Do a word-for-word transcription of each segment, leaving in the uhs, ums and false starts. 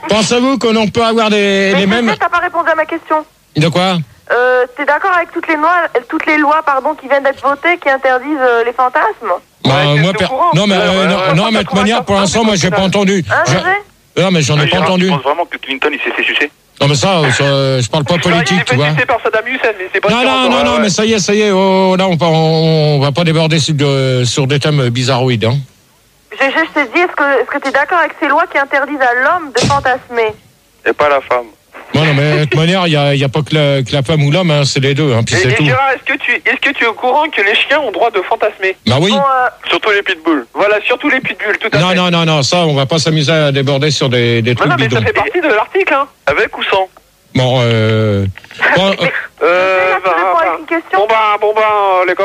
Pensez-vous que l'on peut avoir des, Mais les mêmes... t'as pas répondu à ma question. De quoi? Euh, t'es d'accord avec toutes les lois, toutes les lois pardon, qui viennent d'être votées qui interdisent euh, les fantasmes? Bah, Ouais, moi, c'est per... au courant. non, mais, Ouais, euh, ouais, non, ouais, non, ouais, mais de ouais, toute manière, ouais, pour ouais, l'instant, ouais, moi, j'ai ouais, pas entendu. Hein, Je- Gégé? Non, mais j'en ai Ouais, pas Gérard, entendu. Tu penses vraiment que Clinton, il s'est fait sucer? Non, mais ça, ça, je parle pas politique, tu Il vois. est fait par Saddam Hussein, mais c'est pas Non, sûr non, encore. non, Ouais, non, ouais. mais ça y est, ça y est, oh, là, on, part- on, on va pas déborder sur, de- sur des thèmes bizarroïdes, hein. Gégé, je t'ai dit, est-ce que est-ce que t'es d'accord avec ces lois qui interdisent à l'homme de fantasmer? Et pas la femme. Non, non, mais de toute manière, il y a, y a pas que la, que la femme ou l'homme, hein, c'est les deux, hein, puis Et, c'est et tout. Gérard, est-ce que tu est-ce que tu es au courant que les chiens ont droit de fantasmer? Bah oui. Bon, euh, Surtout les pitbulls. Voilà, surtout les pitbulls, tout à Non, fait. non, non, non, ça, on va pas s'amuser à déborder sur des, des Mais trucs non, mais bidons. ça fait partie de l'article, hein. Avec ou sans? Bon, euh... bon, euh, Euh, Gégé, là, tu réponds bah, avec une question? bon bah, bon bah, les gars.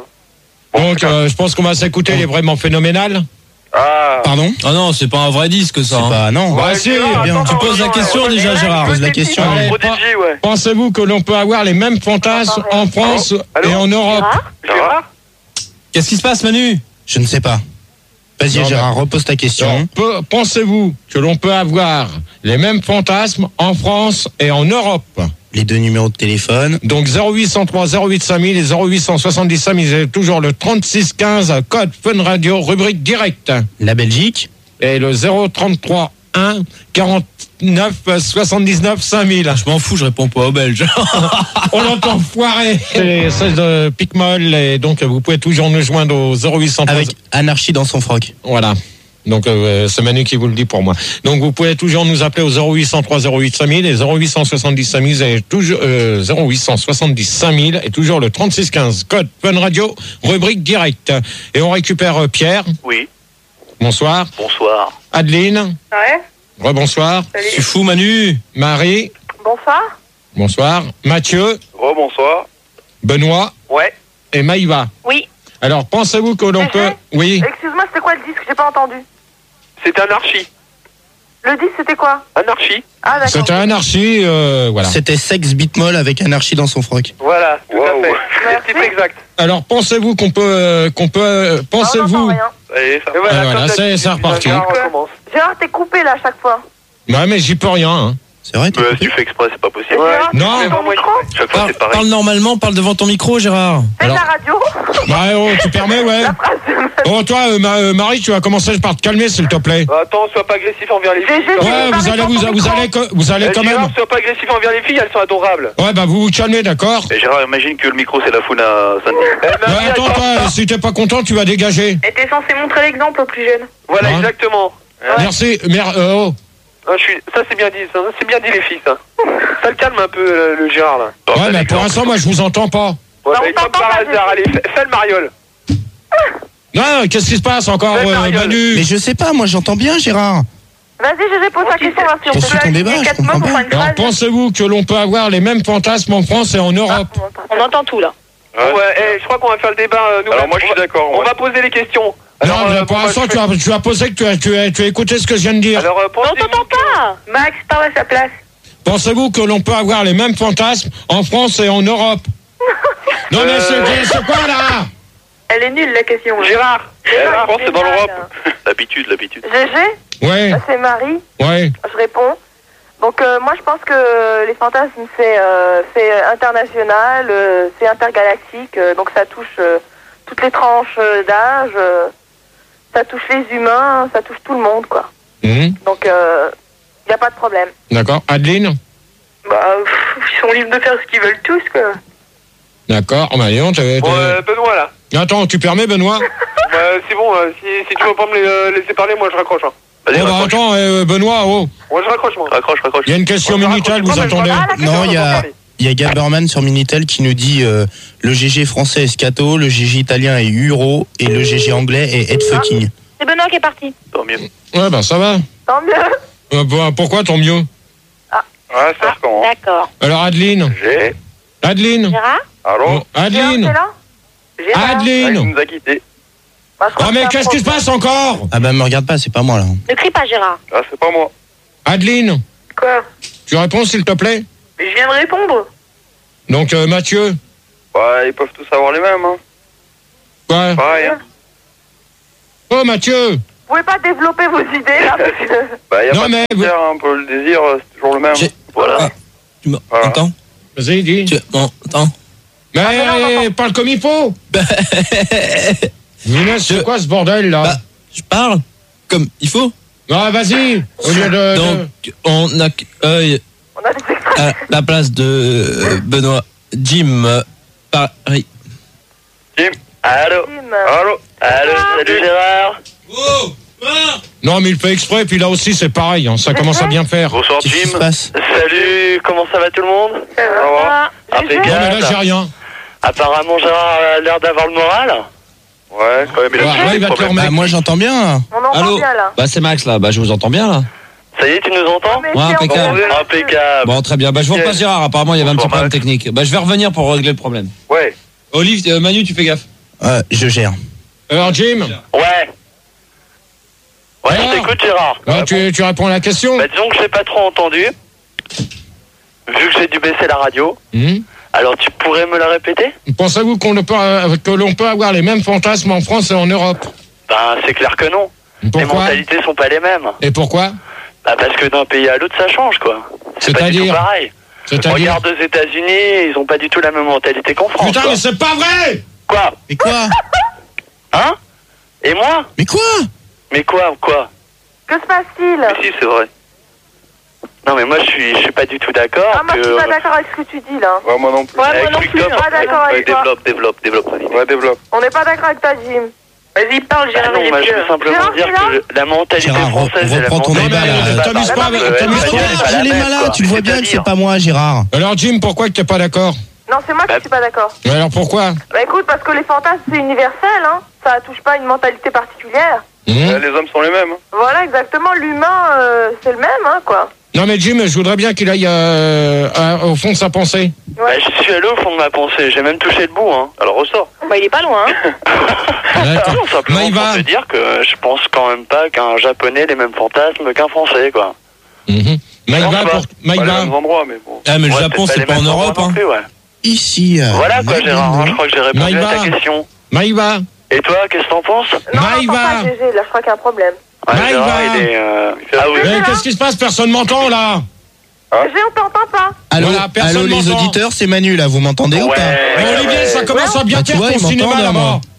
euh, donc, euh, je pense qu'on va s'écouter les vraiment phénoménales. Ah. Pardon? Ah non, c'est pas un vrai disque ça. C'est hein. pas, non. Bah, Ouais, si, Gérard, bien. attends, Tu attends, poses la attends, question attends, déjà, attends, Gérard. attends, Pose la attends, question. attends, Allez, Prodigy, ouais. Pensez-vous que l'on peut avoir les mêmes fantasmes en France Allô et en Europe? Gérard Gérard? Qu'est-ce qui se passe, Manu? Je ne sais pas. Vas-y, Non, Gérard, repose ta question. Alors, peu- Pensez-vous que l'on peut avoir les mêmes fantasmes en France et en Europe? Les deux numéros de téléphone. Donc zéro huit cent trois zéro huit cinq mille et zéro huit cent soixante-dix cinq mille, c'est toujours le trente-six quinze, code Fun Radio, rubrique direct. La Belgique. Et le zéro trente-trois un quarante-neuf soixante-dix-neuf cinq mille. Je m'en fous, je réponds pas aux Belges. On l'entend foirer. C'est les seize de Picmol et donc vous pouvez toujours nous joindre au zéro huit cent trois. Avec Anarchie dans son froc. Voilà. Donc euh, c'est Manu qui vous le dit pour moi. Donc vous pouvez toujours nous appeler au zéro huit cent trois zéro huit cinq mille et zéro huit cent soixante-dix cinq mille et toujours euh, zéro huit cent soixante-dix cinq mille et toujours le trente-six quinze, code Fun Radio, rubrique direct. Et on récupère euh, Pierre. Oui. Bonsoir. Bonsoir. Adeline. Ouais. Rebonsoir. Tu fous, Manu? Marie. Bonsoir. Bonsoir. Mathieu. Oh, bonsoir. Benoît Ouais. et Maïva. Oui. Alors pensez-vous que l'on Gégé peut... Oui. Excuse-moi, c'était quoi le disque? J'ai pas entendu. C'était Anarchie. Le disque, c'était quoi? Anarchie. Ah, d'accord. C'était anarchie. Euh, voilà. C'était Sex Beatmol avec Anarchie dans son froc. Voilà, tout Wow. à fait. Merci. C'est le titre exact. Alors pensez-vous qu'on peut... euh, qu'on peut euh, Ah, on n'entend pensez-vous... rien. Allez, ça Et voilà, Ah, voilà, comme c'est- d'habitude, c'est reparti. Gérard recommence. Gérard, t'es coupé là à chaque fois. Ouais, mais j'y peux rien. Hein. C'est vrai, t'es Euh, coupé si tu fais exprès, c'est pas possible. Ouais. Gérard, Non. tu fais ton Moi, micro? Chaque fois, Parle, c'est pareil. parle normalement, parle devant ton micro, Gérard. Fais de Alors- la radio. Bah, oh, tu permets, ouais. La phrase de Oh, toi, euh, Ma- euh, Marie, tu vas commencer par te calmer, s'il te plaît. Bah, attends, sois pas agressif envers les filles. Gégé, quand Ouais, même. Ouais, vous allez, vous, vous allez, co- vous allez Eh, quand Gérard, même. sois pas agressif envers les filles, elles sont adorables. Ouais, bah, vous vous calmez, d'accord? Et Gérard, imagine que le micro, c'est la foune à Sandy. Eh, Marie, Ouais, elle attends, parle toi, pas. si t'es pas content, tu vas dégager. Et t'es censé montrer l'exemple aux plus jeunes. Voilà, Hein exactement. Merci, mer- euh, oh. Ah, je suis... Ça, c'est bien dit, ça. C'est bien dit, les filles, ça. Ça le calme un peu, euh, le Gérard, là. Ouais, mais pour l'instant, moi, je vous entends pas. Ouais, Bah, bah, on comme t'entend par pas, hasard, Gégé. allez, fais, fais le mariole. Non, qu'est-ce qui se passe encore, Ouais, euh, Mariole. Manu? Mais je sais pas, moi j'entends bien, Gérard. Vas-y, Gégé, pose ta question. voir si on Poursuis peut ton aligner débat, je quatre comprends mots pour pas. faire une Alors, phrase. pensez-vous que l'on peut avoir les mêmes fantasmes en France et en Europe? On entend tout là. Ouais. Ouais, eh, je crois qu'on va faire le débat euh, nous-mêmes. Alors, moi, je suis On va- d'accord, On moi. va poser les questions. Non, Alors, mais euh, pour bon, l'instant, bah, je tu fais- as, tu as posé que tu as, tu, as, tu as écouté ce que je viens de dire. Alors, euh, Non, pensez-vous t'entends pas. Max, parle à sa place. Pensez-vous que l'on peut avoir les mêmes fantasmes en France et en Europe? Non, mais c'est, c'est quoi, là? Elle est nulle la question. que- Gérard, Eh, Gérard, je pense que c'est dans génial. l'Europe. L'habitude, l'habitude. Gégé, Ouais, c'est Marie. ouais. Je réponds. Donc euh, moi je pense que les fantasmes c'est euh, c'est international, euh, c'est intergalactique, euh, donc ça touche euh, toutes les tranches euh, d'âge, euh, ça touche les humains, ça touche tout le monde quoi. Mhm. Donc il euh, n'y a pas de problème. D'accord. Adeline? Bah pff, ils sont libres de faire ce qu'ils veulent tous quoi. D'accord. Oh, bah, dis donc, t'avais- bon, t'avais- euh, Benoît, là. Attends, tu permets, Benoît? Bah, c'est bon, euh, si, si tu veux pas me les, euh, laisser parler, moi je raccroche. Hein. Vas-y, Oh, bah, raccroche. attends, euh, Benoît, oh. Moi je raccroche, moi. Raccroche, raccroche. Il y a une question Ouais, Minitel, vous raccroche pas, entendez? mais je Ah, la raccroche. Non, il y a, parler. il y a Gaberman sur Minitel qui nous dit euh, le G G français est scato, le G G italien est euro et le G G anglais est headfucking. C'est Benoît qui est parti. Tant mieux. Ouais, bah, ça va. Tant mieux. Euh, bah, pourquoi tant mieux? Ouais, ça recommence. D'accord. Alors, Adeline? J'ai. Adeline? Gérard Allô? Oh, Adeline? Gérard, t'es là Gérard. Ouais, il Adeline? nous a quittés. Bah, je crois Ah, que mais c'est un qu'est-ce qui se problème. passe encore? Ah bah me regarde pas, c'est pas moi là. Ne crie pas Gérard. Ah, c'est pas moi. Adeline? Quoi? Tu réponds, s'il te plaît? Mais je viens de répondre. Donc, euh, Mathieu? Ouais, ils peuvent tous avoir les mêmes, hein. Quoi? Pareil, hein. Oh, Mathieu! pouvez pas développer vos idées là parce que... Bah, y a Non, pas mais de vous- critère, hein, pour le désir, euh, c'est toujours le même. J'ai- Voilà. Ah, tu Voilà. m'entends? Vas-y, dis. Tu m'entends? Mais Ah, mais non, non, non. parle comme il faut. Younes, c'est Je- quoi ce bordel là? Bah, je parle comme il faut. Ah, vas-y. Au lieu de. de- Donc, on accueille On a des extraits. à la place de euh, Benoît Jim euh, Paris. Jim. Allô. Jim. Allô. Allô. Salut Gérard. Oh, Non, mais il fait exprès, puis là aussi c'est pareil, hein, ça commence à bien faire. Non, Bonsoir qu'est-ce qui se Jim. passe? Salut. Comment ça va tout le monde? Ça va. Ah, G G. impeccable. mais là j'ai rien. Apparemment Gérard a l'air d'avoir le moral. Ouais, quand même il a Ouais, toujours ouais, des il va te problèmes. remettre. Bah, moi j'entends bien. Là. On entend Allô bien là. Bah c'est Max là, bah je vous entends bien là. Ça y est, tu nous entends? Mais Ouais, c'est impeccable. encore- Impeccable. Bon très bien, bah je vous Ok. repasse Gérard, apparemment il y avait un petit Bonsoir, problème Max. technique. Bah je vais revenir pour régler le problème. Ouais. Olive, euh, Manu tu fais gaffe. Euh, je gère. Alors Jim, Ouais. Ouais, Alors je t'écoute Gérard. là, tu, tu réponds à la question. Bah disons que je l'ai pas trop entendu. Vu que j'ai dû baisser la radio. Hum. Alors tu pourrais me la répéter? Pensez-vous qu'on ne peut, euh, que l'on peut avoir les mêmes fantasmes en France et en Europe? Ben c'est clair que non. Les Pourquoi? mentalités sont pas les mêmes. Et pourquoi? Bah parce que d'un pays à l'autre ça change quoi. C'est pas du tout C'est-à-dire pareil. C'est-à-dire Regarde aux États-Unis, ils ont pas du tout la même mentalité qu'en France. Putain, quoi. mais c'est pas vrai! Quoi? Mais quoi? Hein? Et moi? Mais quoi? Mais quoi quoi? Que se passe-t-il? Mais si c'est vrai. Non mais moi je suis je suis pas du tout d'accord Ah, moi que. je suis pas d'accord avec ce que tu dis là. Ouais moi non plus. Ouais, moi non plus, je suis pas d'accord avec toi. développe, développe, développe. Ouais développe. On n'est pas d'accord avec toi, Jim. Vas-y, parle, Ah non, moi je veux simplement Gérard, dire t'es là que la mentalité Gérard, française et la reprends ton mentalité débat, là. allemande, T'amuses bah, pas bah, avec- bah, t'amuses bah, pas bah, avec- bah, Il est la même, malade, quoi. tu le vois bien que C'est-à-dire- c'est pas moi, Gérard. Alors Jim, pourquoi que t'es pas d'accord? Non, c'est moi qui Bah- suis pas d'accord. Mais alors pourquoi? Bah écoute, parce que les fantasmes c'est universel, hein. Ça touche pas une mentalité particulière. Hum. Les hommes sont les mêmes. Voilà, exactement. L'humain, euh, c'est le même, hein, quoi. Non mais Jim, je voudrais bien qu'il aille euh, à- au fond de sa pensée. Bah, je suis allé au fond de ma pensée, j'ai même touché le bout. Hein. Alors ressort. Bah il est pas loin, hein. D'accord. Non, simplement Maïva. pour te dire que je pense quand même pas qu'un japonais ait les mêmes fantasmes qu'un français quoi. Mhm. Maïva, Non, pour... Pas les Maïva. mêmes endroits mais bon. Ah, mais le Ouais, Japon, peut-être c'est les pas en mêmes endroits Europe, non hein. plus, ouais. Ici. euh, Voilà quoi Gérard, hein, je crois que j'ai répondu à ta Maïva. question. Maïva. Et toi, qu'est-ce que t'en penses? Non, Maïva. non, pas G G, là, je crois qu'il y a un problème. Ouais, Maïva. Gérard, il est, euh, Ah oui. Eh, qu'est-ce qui se passe? Personne m'entend là. G G, on t'entend pas. Allô, Voilà, personne allô les m'entend. auditeurs, c'est Manu là, vous m'entendez ou Ouais. pas? Eh, Ouais, Olivier, ouais. ça commence à bien Bah, tu faire vois, ton ils cinéma m'entendent, là-bas. moi.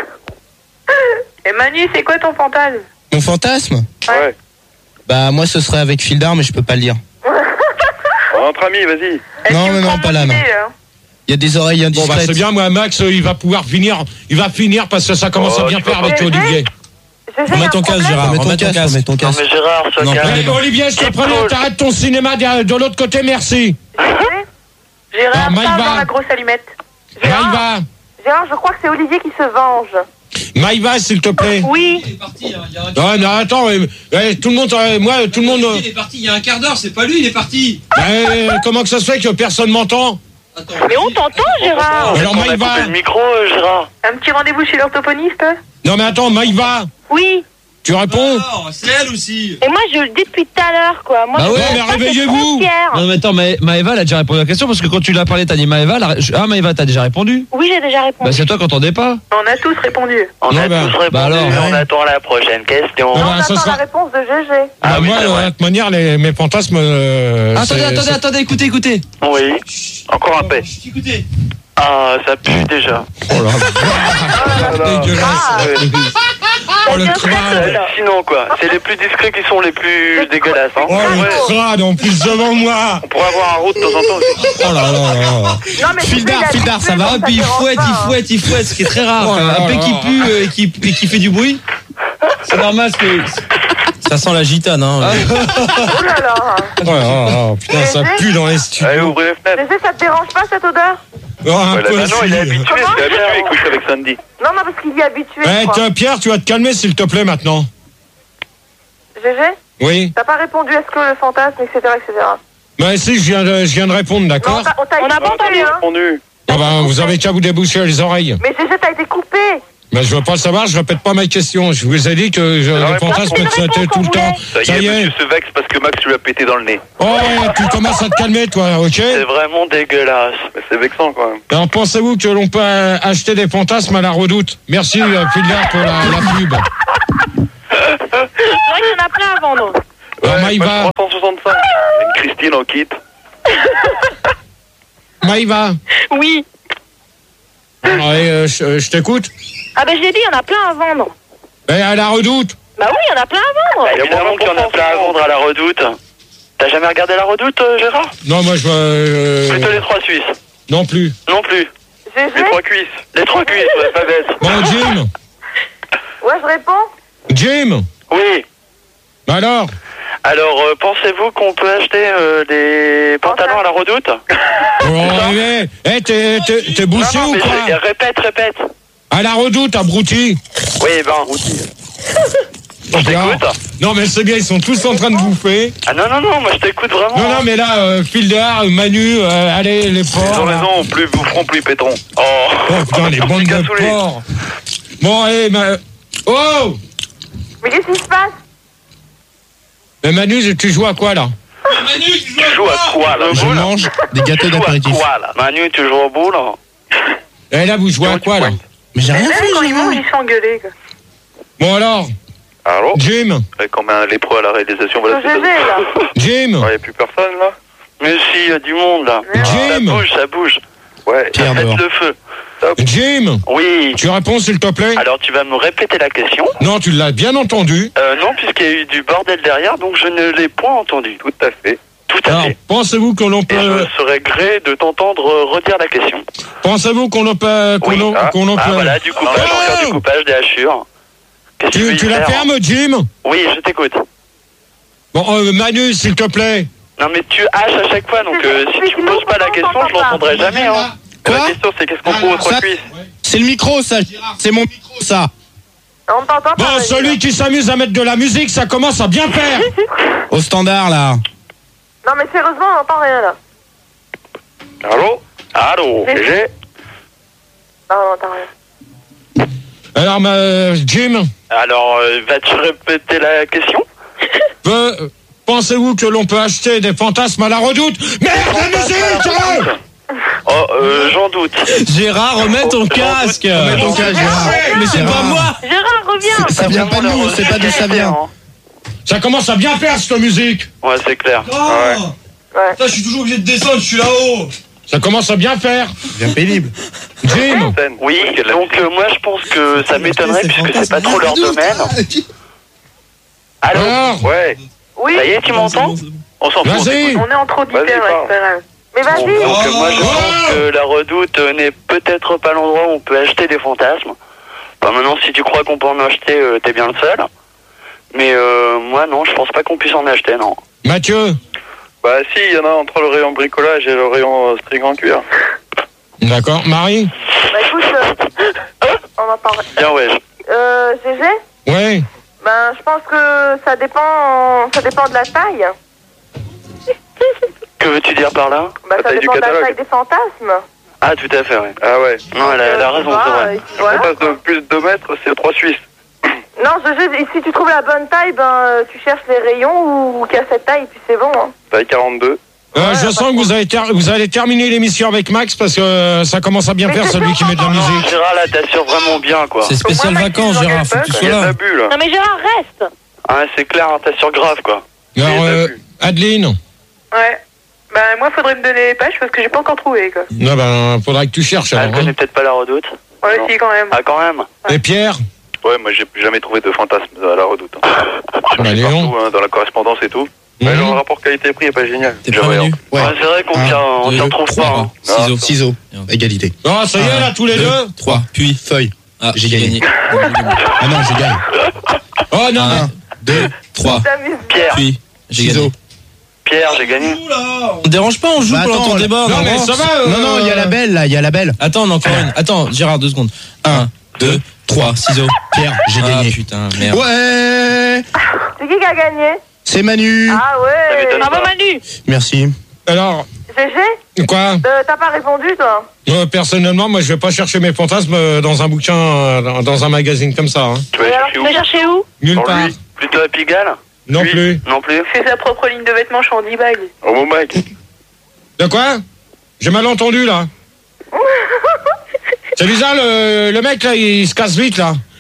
Et Manu, c'est quoi ton fantasme? Mon fantasme? Ouais. Bah, moi ce serait avec Fildar, mais je peux pas le dire. Entre amis, vas-y. Non, mais non, pas là, non. Il y a des oreilles Bon bah indiscrètes. c'est bien, moi Max, euh, il va pouvoir finir, il va finir parce que ça commence Oh, à bien tu faire vas avec pas- Olivier. G G, Remets ton casque Gérard, Remets ton remets ton casque, casque. remets ton Non casque. mais Gérard, sois Non, calme. Eh, Olivier, je te C'est prie, cool. t'arrêtes ton cinéma de, de l'autre côté, merci. Gérard, Ah, Maïva. parle dans la grosse allumette. Gérard, Maïva, Gérard, je crois que c'est Olivier qui se venge. Maïva, s'il te plaît. Oui. Il est parti, hein, il y a un... Non, non, attends, euh, euh, tout le monde, euh, moi, tout le monde. euh, Il est parti il y a un quart d'heure, c'est pas lui, il est parti. euh, comment que ça se fait que personne m'entend? Attends. Mais on t'entend, Gérard. Alors On a Maïva, coupé le micro, euh, Gérard. Un petit rendez-vous chez l'orthophoniste? non mais attends, Maïva, Oui. tu réponds? Alors, c'est elle aussi. Et moi, je le dis depuis tout à l'heure, quoi. Moi, Bah je ouais, pense mais pas que réveillez-vous. c'est frontière. Non mais attends, Ma- Maëva elle a déjà répondu à la question parce que quand tu l'as parlé t'as dit Maëva, elle a- ah Maëva t'as déjà répondu. Oui, j'ai déjà répondu. Bah c'est toi qui entendais pas. On a tous répondu. On Non, a bah, tous répondu, bah alors, on ouais. attend la prochaine question. Non, Non, bah, on ça attend sera- la réponse de G G. Ah Bah, oui, moi, c'est de vrai. toute manière, les, mes fantasmes. euh, attendez, c'est- attendez, c'est- attendez, écoutez, écoutez. Oui. Encore un paix. Écoutez. Ah, ça pue déjà. Oh là, dégueulasse. Ah. Oh le C'est crâne. C'est hallucinant quoi. C'est les plus discrets qui sont les plus dégueulasses. Hein. Oh Ouais. le crâne en plus devant moi. On pourrait avoir un roux de temps en temps aussi. Oh là là là là. Non, mais Fildar, tu sais, il a Fildar, dit ça que va, ça Puis il dérange fouette, pas, il hein. fouette, il fouette, ce qui est très rare. Oh là Un peu là qui là. pue euh, et qui, et qui fait du bruit. C'est normal parce que. Ça sent la gitane, hein. Oh là là. Oh là là, putain, ça pue dans les Allez, studios. ouvrez les fenêtres. G G, ça te dérange pas cette odeur? Oh, un Ouais, là, peu maintenant, il est si. habitué. Comment Il est habitué, écoute, avec Sandy. Non, non, parce qu'il y est habitué. Eh, je crois. tiens, Pierre, tu vas te calmer s'il te plaît maintenant. G G, Oui. t'as pas répondu est-ce que le fantasme, et cetera, et cetera. Mais si, je viens de, je viens de répondre, Non, d'accord? on t'a- on t'a On n'a pas entendu. hein. Répondu. Ah ben, vous avez qu'à vous déboucher les oreilles. Mais G G, t'as été coupé. Mais je veux pas le savoir, je répète pas ma question. Je vous ai dit que je, Alors, les réponds, fantasmes, réponds, c'était tout le temps. Ça Ça y y est, est. monsieur se vexe parce que Max lui a pété dans le nez. Oh, ouais, tu commences à te calmer, toi, ok? C'est vraiment dégueulasse. Mais c'est vexant quand même. Alors, pensez-vous que l'on peut euh, acheter des fantasmes à la Redoute? Merci, euh, Fildar, pour la, la pub. a plein à vendre. Alors, Maïva, trois cent soixante-cinq. Une Christine en kit. Maïva, Oui. alors, et, euh, je, je t'écoute. Ah ben je l'ai dit, il y en a plein à vendre. Et à la Redoute. Bah oui, il y en a plein à vendre. Bah, évidemment qu'il y en a plein à vendre à la Redoute. T'as jamais regardé la Redoute, euh, Gérard? Non, moi je euh, Plutôt les trois Suisses. non plus. Non plus. G G. Les trois cuisses. Les trois cuisses, ouais, pas bête. Bon, Jim, Ouais, je réponds. Jim, Oui. alors, Alors, euh, pensez-vous qu'on peut acheter euh, des pantalons à la Redoute? oh, eh, eh, t'es, t'es, t'es bouché Non, non, ou mais quoi? je- répète, répète. À la Redoute, abruti. Oui, ben. Je t'écoute. Non, mais c'est bien, ils sont tous en train de bouffer. Ah non, non, non, moi je t'écoute vraiment. Non, non, mais là, euh, Phil Dehar, Manu, euh, allez, les Ils porcs. ont là. raison, plus boufferont, plus péteront. Oh, Oh putain, les bandes de cassoulet. porcs. Bon, allez, ma... Oh! Mais qu'est-ce qui se passe? Mais Manu, tu joues à quoi là? Tu joues à quoi là? Je mange des gâteaux Tu joues à d'apéritif. quoi là? Manu, tu joues au boule? Et là, vous jouez à quoi là? Mais j'ai rien fait, Quand j'ai ils rien. mangent, ils sont engueulés. quoi. Bon alors, Allô? Jim, Comme un lépreux à la réalisation, voilà. Sur G G, là. Jim, Il n'y a plus personne là? Mais si, il y a du monde là. Ça Jim, bouge, ça bouge. Ouais, Pierre faites dehors. le feu. Jim, Oui. tu réponds s'il te plaît? Alors tu vas me répéter la question? Non, tu l'as bien entendu. Euh, non, puisqu'il y a eu du bordel derrière, donc je ne l'ai point entendu. Tout à fait. Tout à Alors, fait. pensez-vous que l'on Et peut, je serais gré de t'entendre euh, redire la question. pensez-vous qu'on en peut, qu'on Oui. en- Ah, qu'on en ah, peut- voilà, du coupage, Oh on va faire du coupage, des hachures. Qu'est-ce que Tu, veux tu y la faire fermes, Jim? Oui, je t'écoute. Bon, euh, Manu, s'il te plaît. Non, mais tu haches à chaque fois, donc euh, si tu me poses pas la question, je l'entendrai jamais. Hein. Quoi? La question, c'est qu'est-ce qu'on trouve aux trois Ça- cuisses? C'est le micro, ça. C'est mon micro, ça. On t'entend pas. Bon, vas-y. celui qui s'amuse à mettre de la musique, ça commence à bien faire. Au standard, là. Non, mais sérieusement, on n'entend rien, là. Allô? Allô? Oui. G G? Non, on n'entend rien. Alors, ma, Jim, Alors, euh, vas-tu répéter la question? peut- pensez-vous que l'on peut acheter des fantasmes à la Redoute? Merde, la musique! Oh, euh, j'en doute. Gérard, remets ton casque. Remets ton casque, Gérard. Mais c'est pas Gérard. moi. Gérard, reviens. Ça vient pas de nous, on sait pas d'où ça vient. Ça commence à bien faire, cette musique. Ouais, c'est clair. Ouais. Putain, je suis toujours obligé de descendre, je suis là-haut. Ça commence à bien faire. Bien pénible. Jim, Oui, donc euh, moi je pense que ça m'étonnerait puisque c'est pas trop leur domaine. Allô? alors, Ouais. Oui, Ça y est, tu m'entends? On s'en fout. on vas-y. t'écoute. on est entre auditeurs, Vas-y, ouais, parle. c'est pas grave. Mais Bon, vas-y. donc euh, moi je Oh. pense que la Redoute euh, n'est peut-être pas l'endroit où on peut acheter des fantasmes. Enfin, maintenant, si tu crois qu'on peut en acheter, euh, t'es bien le seul. Mais euh, moi non, je pense pas qu'on puisse en acheter, non. Mathieu. Bah si, il y en a entre le rayon bricolage et le rayon string en cuir. D'accord. Marie? Bah écoute, euh, on en parle. Bien ouais. Euh, G G, Ouais. ben je pense que ça dépend, ça dépend de la taille. Que veux-tu dire par là? Bah ça dépend de la taille des fantasmes. Ah tout à fait, ouais. Ah ouais. Non, elle a, elle a Euh, raison, tu c'est vois, vrai. euh, voilà, quoi. plus de deux mètres, c'est trois Suisses. Non, G G, si tu trouves la bonne taille, ben euh, tu cherches les rayons ou, ou qu'à cette taille, puis c'est bon. Hein. Taille quarante-deux. Euh, Ouais, je pas sens que vous allez, ter- vous allez terminer l'émission avec Max parce que euh, ça commence à bien faire, celui qui met de la musique. Gérard, là, t'assures vraiment bien, quoi. C'est spécial Au moins, vacances, Maxime, Gérard, faut que tu j'en sois Il y a de là. la bulle. Non mais Gérard, reste. Ah, c'est clair, hein, t'assures grave, quoi. Alors, Et euh, t'as vu. Adeline, Ouais. Ben moi, faudrait me donner les pages parce que j'ai pas encore trouvé, quoi. non, ben, faudra que tu cherches. Elle Alors, connaît hein. peut-être pas la Redoute. Ouais, Non. si, quand même. Ah, quand même. Et Pierre? Ouais, moi j'ai jamais trouvé de fantasme à la Redoute. Hein. Je Bah, suis Léon. partout, hein, dans la correspondance et tout. Mhm. Mais le rapport qualité-prix est pas génial. T'es J'ai pas rien. venu? Ouais. Ouais, c'est vrai qu'on Un, tient- on deux, t'en trouve trois, pas. Hein. Ciseaux. Ciseaux. Égalité. Oh, ça y est, là, tous les deux? trois, puis. Feuille. Ah, J'ai gagné. Ah non, j'ai gagné. Oh, non, Un, mais... deux, trois, T'amuses. Pierre, puis. J'ai Ciseaux. gagné. Pierre, j'ai gagné. On dérange pas, on joue Bah, pendant attends, ton là- débat. Non, mais ça va, euh, Non, non, il y a la belle, là, il y a la belle. Attends, on a encore une. Attends, Gérard, deux secondes. Un, deux, trois, ciseaux. Pierre, j'ai Ah gagné. putain, merde. Ouais. C'est qui qui a gagné? C'est Manu. Ah Ça ouais. m'étonne Bravo pas. Manu. Merci. Alors, G G, quoi? euh, t'as pas répondu, toi? Euh, personnellement, moi, je vais pas chercher mes fantasmes euh, dans un bouquin, euh, dans, dans un magazine comme ça. Hein. Tu vas Et aller alors, chercher tu où? vas chercher où? Nulle Pour part. lui. Plutôt à Pigalle? Non Lui plus. Non plus. Fais sa propre ligne de vêtements, je suis en dix bagues. Oh mon mec. De quoi? J'ai mal entendu, là. C'est bizarre, le, le mec, là, il se casse vite, là.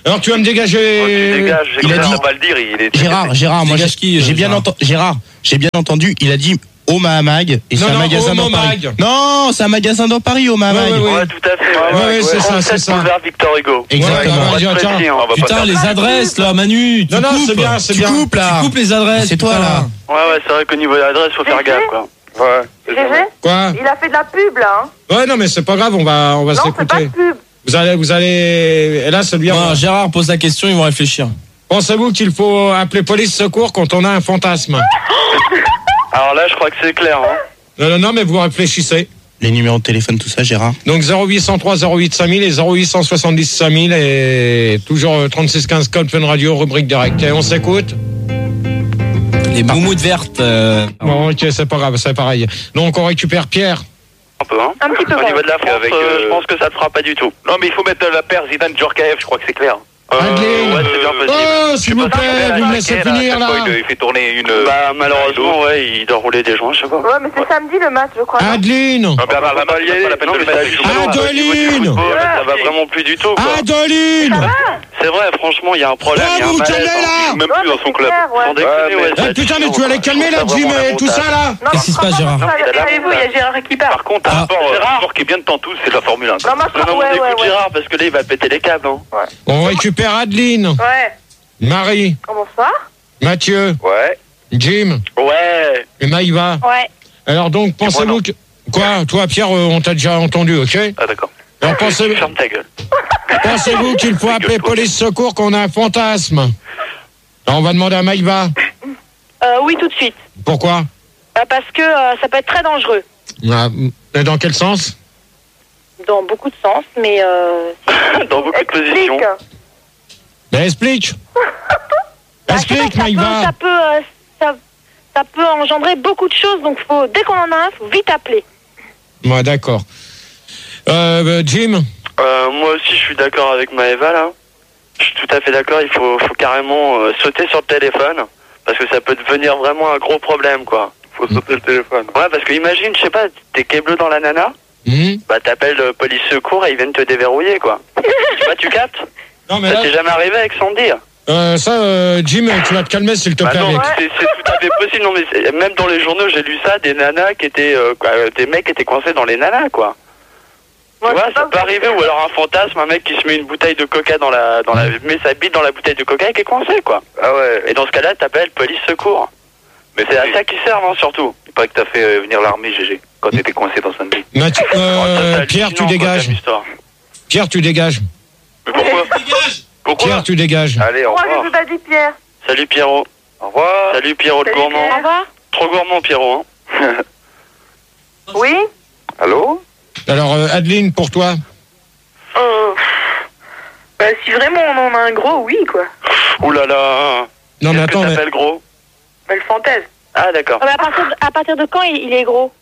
Alors tu vas me Oh, dégager. tu dégages, j'ai il a cru dit- à pas le dire, il est. Gérard, Gérard, moi j'ai Dégage qui, euh, j'ai bien Gérard entendu. Gérard, j'ai bien entendu. Il a dit au Mahamag et c'est Non, un non, magasin au dans Paris. Momag. Non, c'est un magasin dans Paris au Mahamag. Ouais, ouais, ouais. Ouais, tout à fait. Ouais, ouais, c'est ça, c'est ça. boulevard Victor Hugo. Exactement. Ouais, On va Tiens, être tiens. précis, hein, on va pas Putain, faire les ça. adresses là, Manu. Tu Non, non, coupes. c'est bien, c'est Tu bien. coupes là. Tu coupes les adresses. C'est toi putain. là. Ouais, ouais, c'est vrai qu'au niveau de l'adresse, faut faire G G? gaffe, quoi. Ouais. c'est G G, ça. Quoi? il a fait de la pub là. Hein. Ouais, non, mais c'est pas grave, on va, on va Non, c'est pas de s'écouter. pub. Vous allez, vous allez. Et là, c'est bien. Bon, Gérard pose la question, ils vont réfléchir. Pensez-vous qu'il faut appeler police secours quand on a un fantasme? Alors là, je crois que c'est clair, hein. Non, non, non, mais vous réfléchissez. Les numéros de téléphone, tout ça, Gérard. Donc zéro huit cent trois zéro huit cinq mille et zéro huit cent soixante-dix cinq mille et toujours euh, trente-six quinze code Fun Radio, rubrique direct. Et on s'écoute? Les moumoutes vertes. euh, Bon, ok, c'est pas grave, c'est pareil. Donc on récupère Pierre. Un peu, hein. Un petit peu. Au niveau de la France, Avec, euh, euh, je pense que ça ne fera pas du tout. Non, mais il faut mettre la paire Zidane-Djorkaeff, je crois que c'est clair. Euh, Adeline. ouais, c'est bien possible. Oh, s'il vous plaît, vous me laissez finir là. Il il fait tourner une. Bah, malheureusement, ouais, il doit rouler des joints, je sais pas. Ouais, mais c'est samedi le match, je crois. non Adeline. Ah, Bernard Lamar, il a pas la peine Non, de mais le ça mettre. joue avec pas. le- Adeline. Oh, là, ça va vraiment plus du tout, quoi. Adeline. C'est vrai, franchement, il y a un problème. Ah, il y a vous un vous malaise, calmez hein. là. Même Ouais, plus dans mais son c'est club. clair, ouais. Sans déconner, ouais, Eh, ça putain, mais suffit, tu vas les calmer là, ça va Jim vraiment et tout ça là. Non, Qu'est-ce qui se je crois passe, pas Gérard que ça, Il a l'air Calmez-vous, il y a Gérard qui part. Par contre, un Ah, sport, euh, Gérard. un sport qui est bien de temps tous, c'est la Formule un. Non, moi, je Non, crois, non, ouais, on ouais, écoute ouais. Gérard parce que là, il va péter les câbles, hein. On récupère Adeline, Ouais. Marie, Bonsoir. Mathieu, Ouais. Jim Ouais. et Maïva. Ouais. Alors donc, pensez-vous que... Quoi? Toi, Pierre, euh, on t'a déjà entendu, ok? Ah, d'accord. Alors pensez- Ferme ta gueule. pensez-vous qu'il faut appeler police secours quand on a un fantasme? Alors on va demander à Maïva. Euh, oui, tout de suite. Pourquoi? Euh, parce que euh, ça peut être très dangereux. Ah, et dans quel sens? Dans beaucoup de sens, mais euh, Dans beaucoup de positions. Explique. Ben explique. bah, je sais pas, Explique, ça peut, Maïva. ça, peut, euh, ça, ça peut engendrer beaucoup de choses. Donc, faut, dès qu'on en a un, faut vite appeler. Ouais, d'accord. Euh, euh, Jim? Euh, moi aussi, je suis d'accord avec Maëva, là. Je suis tout à fait d'accord, il faut, faut carrément euh, sauter sur le téléphone, parce que ça peut devenir vraiment un gros problème, quoi. Faut sauter le téléphone. Ouais, parce que imagine, je sais pas, t'es câblé dans la nana, Hmm? bah t'appelles euh, police secours et ils viennent te déverrouiller, quoi. Tu vois, tu captes? Non, mais Ça là, t'est jamais arrivé avec sans dire. euh, ça, euh, Jim, tu vas te calmer s'il te Bah plaît non, avec. c'est c'est tout à fait possible. Non, mais c'est- même dans les journaux, j'ai lu ça, des nanas qui étaient, euh, quoi, euh, des mecs qui étaient coincés dans les nanas, quoi. Moi, Tu je vois, sais pas ça où peut c'est arriver, clair. ou alors un fantasme, un mec qui se met une bouteille de coca dans la, dans la, met sa bite dans la bouteille de coca et qui est coincé, quoi. Ah ouais. Et dans ce cas-là, t'appelles police secours. Mais C'est à c'est ça qu'ils servent, hein, surtout. Il paraît que t'as fait euh, venir l'armée, G G, quand t'étais coincé dans Saint-Denis. Mathieu- Oh, ça, euh, c'est Pierre, tu hallucinant, quoi, dégages. comme histoire. Pierre, tu dégages. Mais pourquoi Pourquoi Pierre, tu dégages. Allez, au Moi, revoir. je vous ai dit Pierre. Salut Pierrot. Au revoir. Salut Pierrot le Salut, gourmand. Pierre. Au revoir. Trop gourmand Pierrot, hein. Oui. Allô Alors, euh, Adeline, pour toi? Euh, bah, si vraiment on en a un gros, oui, quoi. Ouh là là. Non, mais Qu'est-ce attends, que mais... t'appelles gros? Mais le fantasme. Ah d'accord. Ah, bah, à, partir de, à partir de quand il, il est gros?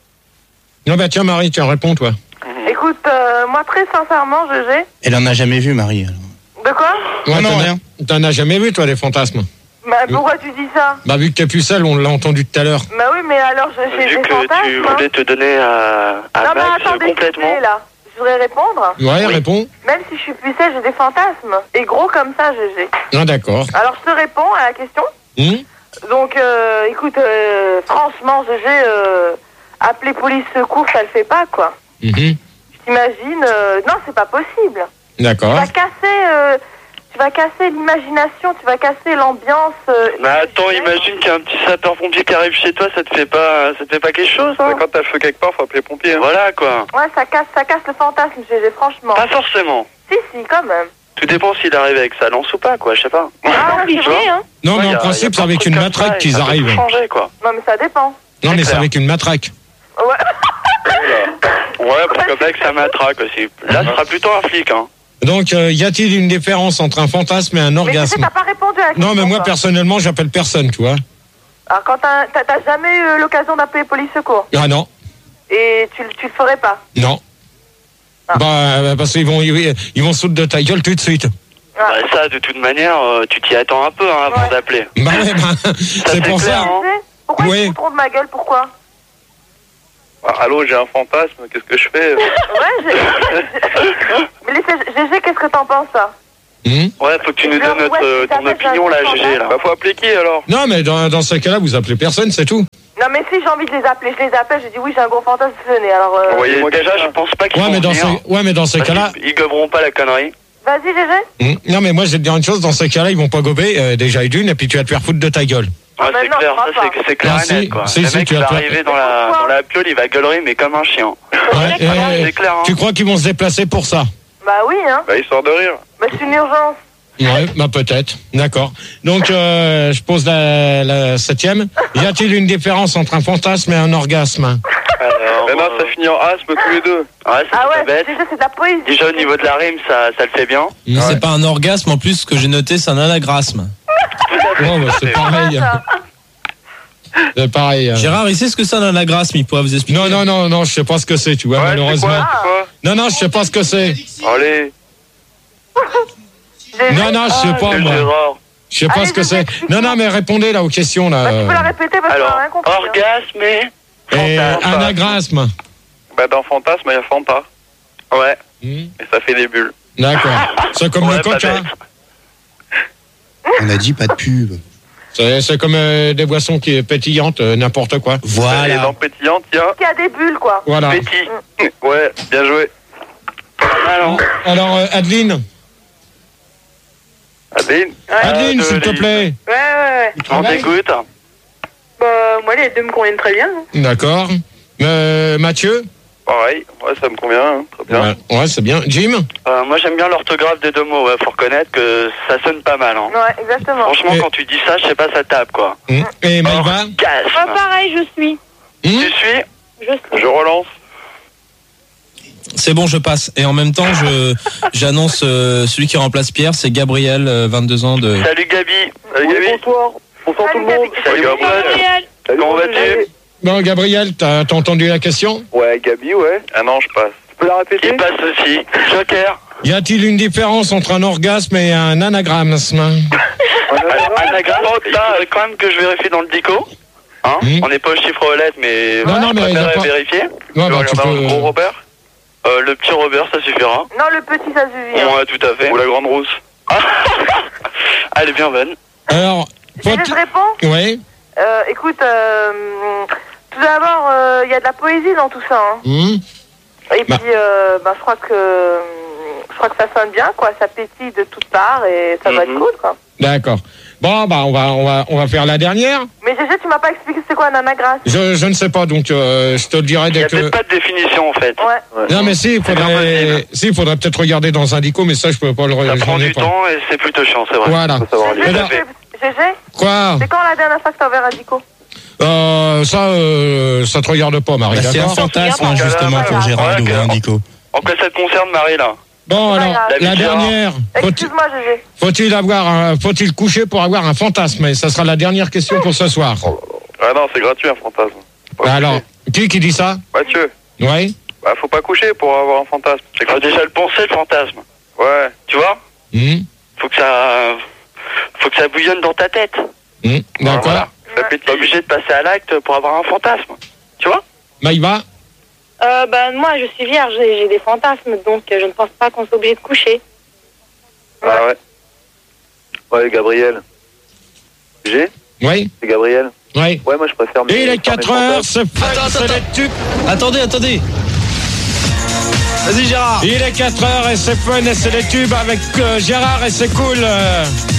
Non, bah tiens, Marie, tiens, réponds, toi. Écoute, euh, moi, très sincèrement, G G. Elle en a jamais vu, Marie. alors. De quoi? Ouais, non, t'en as- rien. T'en as jamais vu, toi, des fantasmes? Bah, pourquoi tu dis ça? Bah, vu que t'es plus seule, on l'a entendu tout à l'heure. Bah oui, mais alors, j'ai j'ai Vu des que tu fantasmes. hein. voulais te donner à, à Non, mais Max attendez, s'il vous complètement. plaît, là. Je voudrais répondre. Ouais, Oui. réponds. Même si je suis pucelle, j'ai des fantasmes. Et gros comme ça, G G. Ah, d'accord. Alors, je te réponds à la question. Hmm? Donc, euh, écoute, euh, franchement, G G, euh, appeler police secours, ça le fait pas, quoi. Mhm. T'imagines euh, Non, c'est pas possible. Tu D'accord. vas casser, euh, tu vas casser l'imagination, tu vas casser l'ambiance. euh, Mais attends, imaginaire. imagine qu'il y a un petit sapeur-pompier qui arrive chez toi, ça te fait pas, ça te fait pas quelque chose, hein? Quand t'as le feu quelque part, faut appeler les pompiers. Hein. Voilà quoi. Ouais, ça casse, ça casse le fantasme, G G, franchement. Pas forcément. Si, si, quand même. Tout dépend s'il arrive avec sa lance ou pas, quoi, je sais pas. Ah, Compliqué, c'est vrai. hein. Non, Ouais, mais y a- en y a principe, c'est plein de avec trucs une comme matraque ça, et qu'ils ça peut arrivent. tout changer, quoi. Non, mais ça dépend. Non, mais c'est clair. avec une matraque. Ouais. Ouais, pourquoi pas que ça matraque aussi. Là, ce sera plutôt un flic, hein. Donc, euh, y a-t-il une différence entre un fantasme et un Mais tu sais, orgasme? t'as pas répondu à la question. Non, mais moi, toi. personnellement, j'appelle personne, tu vois. Alors, quand t'as t'as- t'as jamais eu l'occasion d'appeler police secours Ah non, et tu, tu le ferais pas. non. Ah. Bah, euh, parce qu'ils vont, ils, ils vont sauter de ta gueule tout de suite. Ah. Bah, ça, de toute manière, euh, tu t'y attends un peu, hein, avant Ouais. d'appeler. Bah ouais, bah, c'est c'est pour clair, ça. hein. Tu sais, pourquoi Oui. ils se foutront de ma gueule? Pourquoi? Ah, allô, j'ai un fantasme, qu'est-ce que je fais Ouais, j'ai... Mais laissez- G G, qu'est-ce que t'en penses, ça? Hum Ouais, faut que tu nous donnes notre, euh, ton opinion là, G G là. Bah, faut appeler qui alors? Non, mais dans, dans ce cas-là, vous appelez personne, c'est tout. Non, mais si j'ai envie de les appeler, je les appelle, je dis oui, j'ai un gros fantasme, venez. Alors, euh... Envoyez- Et déjà, je pense pas qu'ils Ouais, vont mais dans, venir. ces, ouais, mais dans ces Parce cas-là. qu'ils- Ils goberont pas la connerie. Vas-y, G G. Hum, Non, mais moi, je vais te dire une chose, dans ces cas-là, ils vont pas gober, euh, déjà et d'une, et puis tu vas te faire foutre de ta gueule. Ouais, mais c'est non, clair, je crois ça c'est- c'est clair Ah, et si, net quoi. si, le si, mec tu il va as pas- arriver dans la, dans la piole, il va gueulerie mais comme un chien. Ouais, et, Ah, c'est clair, hein. Tu crois qu'ils vont se déplacer pour ça? Bah oui, hein. Bah, histoire de rire. Bah c'est une urgence. Ouais, bah peut-être. D'accord. Donc, euh, je pose la, la septième. Y a-t-il une différence entre un fantasme et un orgasme? Alors, Mais non, euh, ça finit en asthme tous les deux. ouais, c'est Ah pas ouais, bête. déjà c'est de la poésie. Déjà au niveau de la rime, ça, ça le fait bien. Mais c'est pas un orgasme, en plus, ce que j'ai noté, c'est un anagrasme. Bon, bah, c'est pareil. Ça. C'est pareil. euh. Gérard, il sait ce que c'est un anagrasme, il pourra vous expliquer. Non, non, non, non, je sais pas ce que c'est, tu vois, Ouais, c'est malheureusement. quoi, c'est quoi? Non, non, je sais pas ce que c'est. Allez. G G. Non, non, je sais pas, Le moi. Gérard. Je sais pas Allez, ce que je c'est. t'explique. Non, non, mais répondez là aux questions, Bah, tu là. peux la répéter parce qu'on Alors, a rien compris. hein. orgasme et Et fantasme. anagrasme. Bah, dans Fantasme, il y a Fanta. Ouais. Hmm, Et ça fait des bulles. D'accord. C'est comme Ouais, le pas coca. bête. On a dit pas de pub. C'est c'est comme euh, des boissons qui est pétillantes, euh, n'importe quoi. Et Voilà. dans Pétillante, il y a. Il y a des bulles, quoi. Voilà. Petit. Ouais, bien joué. Alors, Alors, euh, Adeline. Adeline. Adeline, euh, s'il te les- plaît. Ouais, ouais, ouais. on t'écoute. Bah, moi, les deux me conviennent très bien. hein. D'accord. Euh, Mathieu. Pareil. Ouais, ça me convient. Hein. Très bien. Ouais, ouais, c'est bien. Jim. Euh, moi j'aime bien l'orthographe des deux mots, ouais, faut reconnaître que ça sonne pas mal. Hein. Ouais, exactement. Franchement, Et- quand tu dis ça, je sais pas, ça tape quoi. Hmm. Et Maïva. Moi, Orgasme. pareil, je suis. Hmm. Tu suis Je suis. Je relance. C'est bon, je passe. Et en même temps, je j'annonce euh, celui qui remplace Pierre, c'est Gabriel, euh, vingt-deux ans de. Salut Gabi. Salut Oui, Gabi. bonsoir. Bonsoir tout Salut, le monde. Gabi. Salut Gabi. Gabriel. Gabriel. Salut, Comment bonjour, vas-tu Gabi. Bon, Gabriel, t'as t'as entendu la question? Ouais, Gabi, ouais. Ah non, je passe. Tu peux la répéter? Il passe aussi. Joker. Y a-t-il une différence entre un orgasme et un anagrasme? Alors, anagramme, il faudrait quand même que je vérifie dans le dico. Hein Hmm. On n'est pas au chiffre aux lettres, mais Non, non, je mais préfère y a pas- vérifier. Ouais, Tu bah, veux tu regarder peux- un gros Robert? Euh, le petit Robert, ça suffira. Non, le petit, ça suffit. hein. Ouais, tout à fait. Ou la grande rousse? Elle est bien bonne. Alors, G G, faut- je réponds. ouais. Euh, écoute, euh, tout d'abord, euh, il y a de la poésie dans tout ça. Hein. Hmm. Et Bah. puis, euh, bah, je crois que je crois que ça sonne bien, quoi. Ça pétille de toutes parts et ça va être Mhm. cool, quoi. D'accord. Bon, bah, on va, on va, on va faire la dernière. Mais G G, tu m'as pas expliqué c'est quoi un anagramme. Je, je ne sais pas, donc euh, je te le dirai Il n'y dès a que. peut-être pas de définition en fait. Ouais. Non, mais si, il bien faudrait, possible. si, il faudrait peut-être regarder dans un dico, mais ça, je peux pas le Ça regarder. prend du temps et c'est plutôt chiant, c'est vrai. Voilà. Faut savoir G lire. G, Eh ben- G G, Quoi? c'est quand la dernière fois que t'as ouvert un dico? Euh, ça, euh, ça te regarde pas, Marie, Bah, c'est un d'accord? fantasme, hein, justement, pour Gérard Ouais, d'ouvrir un ok. dico. En quoi ça te concerne, Marie, là? Bon, C'est pas alors, grave. la David Gérard. dernière. Faut-il, Excuse-moi, G G. faut-il avoir, un- faut-il coucher pour avoir un fantasme? Et ça sera la dernière question pour ce soir. Ah non, c'est gratuit un fantasme. Faut pas Alors, coucher. qui qui dit ça? Mathieu. Ouais. Bah, faut pas coucher pour avoir un fantasme. C'est Faut gratuit. déjà le penser, le fantasme. Ouais. Tu vois? Hmm. Faut que ça. Faut que ça bouillonne dans ta tête. Hmm. D'accord. Voilà. Ça T'es pétille. obligé de passer à l'acte pour avoir un fantasme. Tu vois? Maïva? Euh, bah, moi, je suis vierge, j'ai j'ai des fantasmes, donc euh, je ne pense pas qu'on soit obligé de coucher. Ah ouais. Ouais, Gabriel. G? Oui. C'est Gabriel. Oui. Ouais, moi je préfère. Et mes- il est faire mes quatre heures, fantasmes. c'est Attends, c'est attends, les tubes. Attendez, attendez. Vas-y, Gérard. Il est quatre heures et c'est fun et c'est les tubes avec euh, Gérard et c'est cool. euh.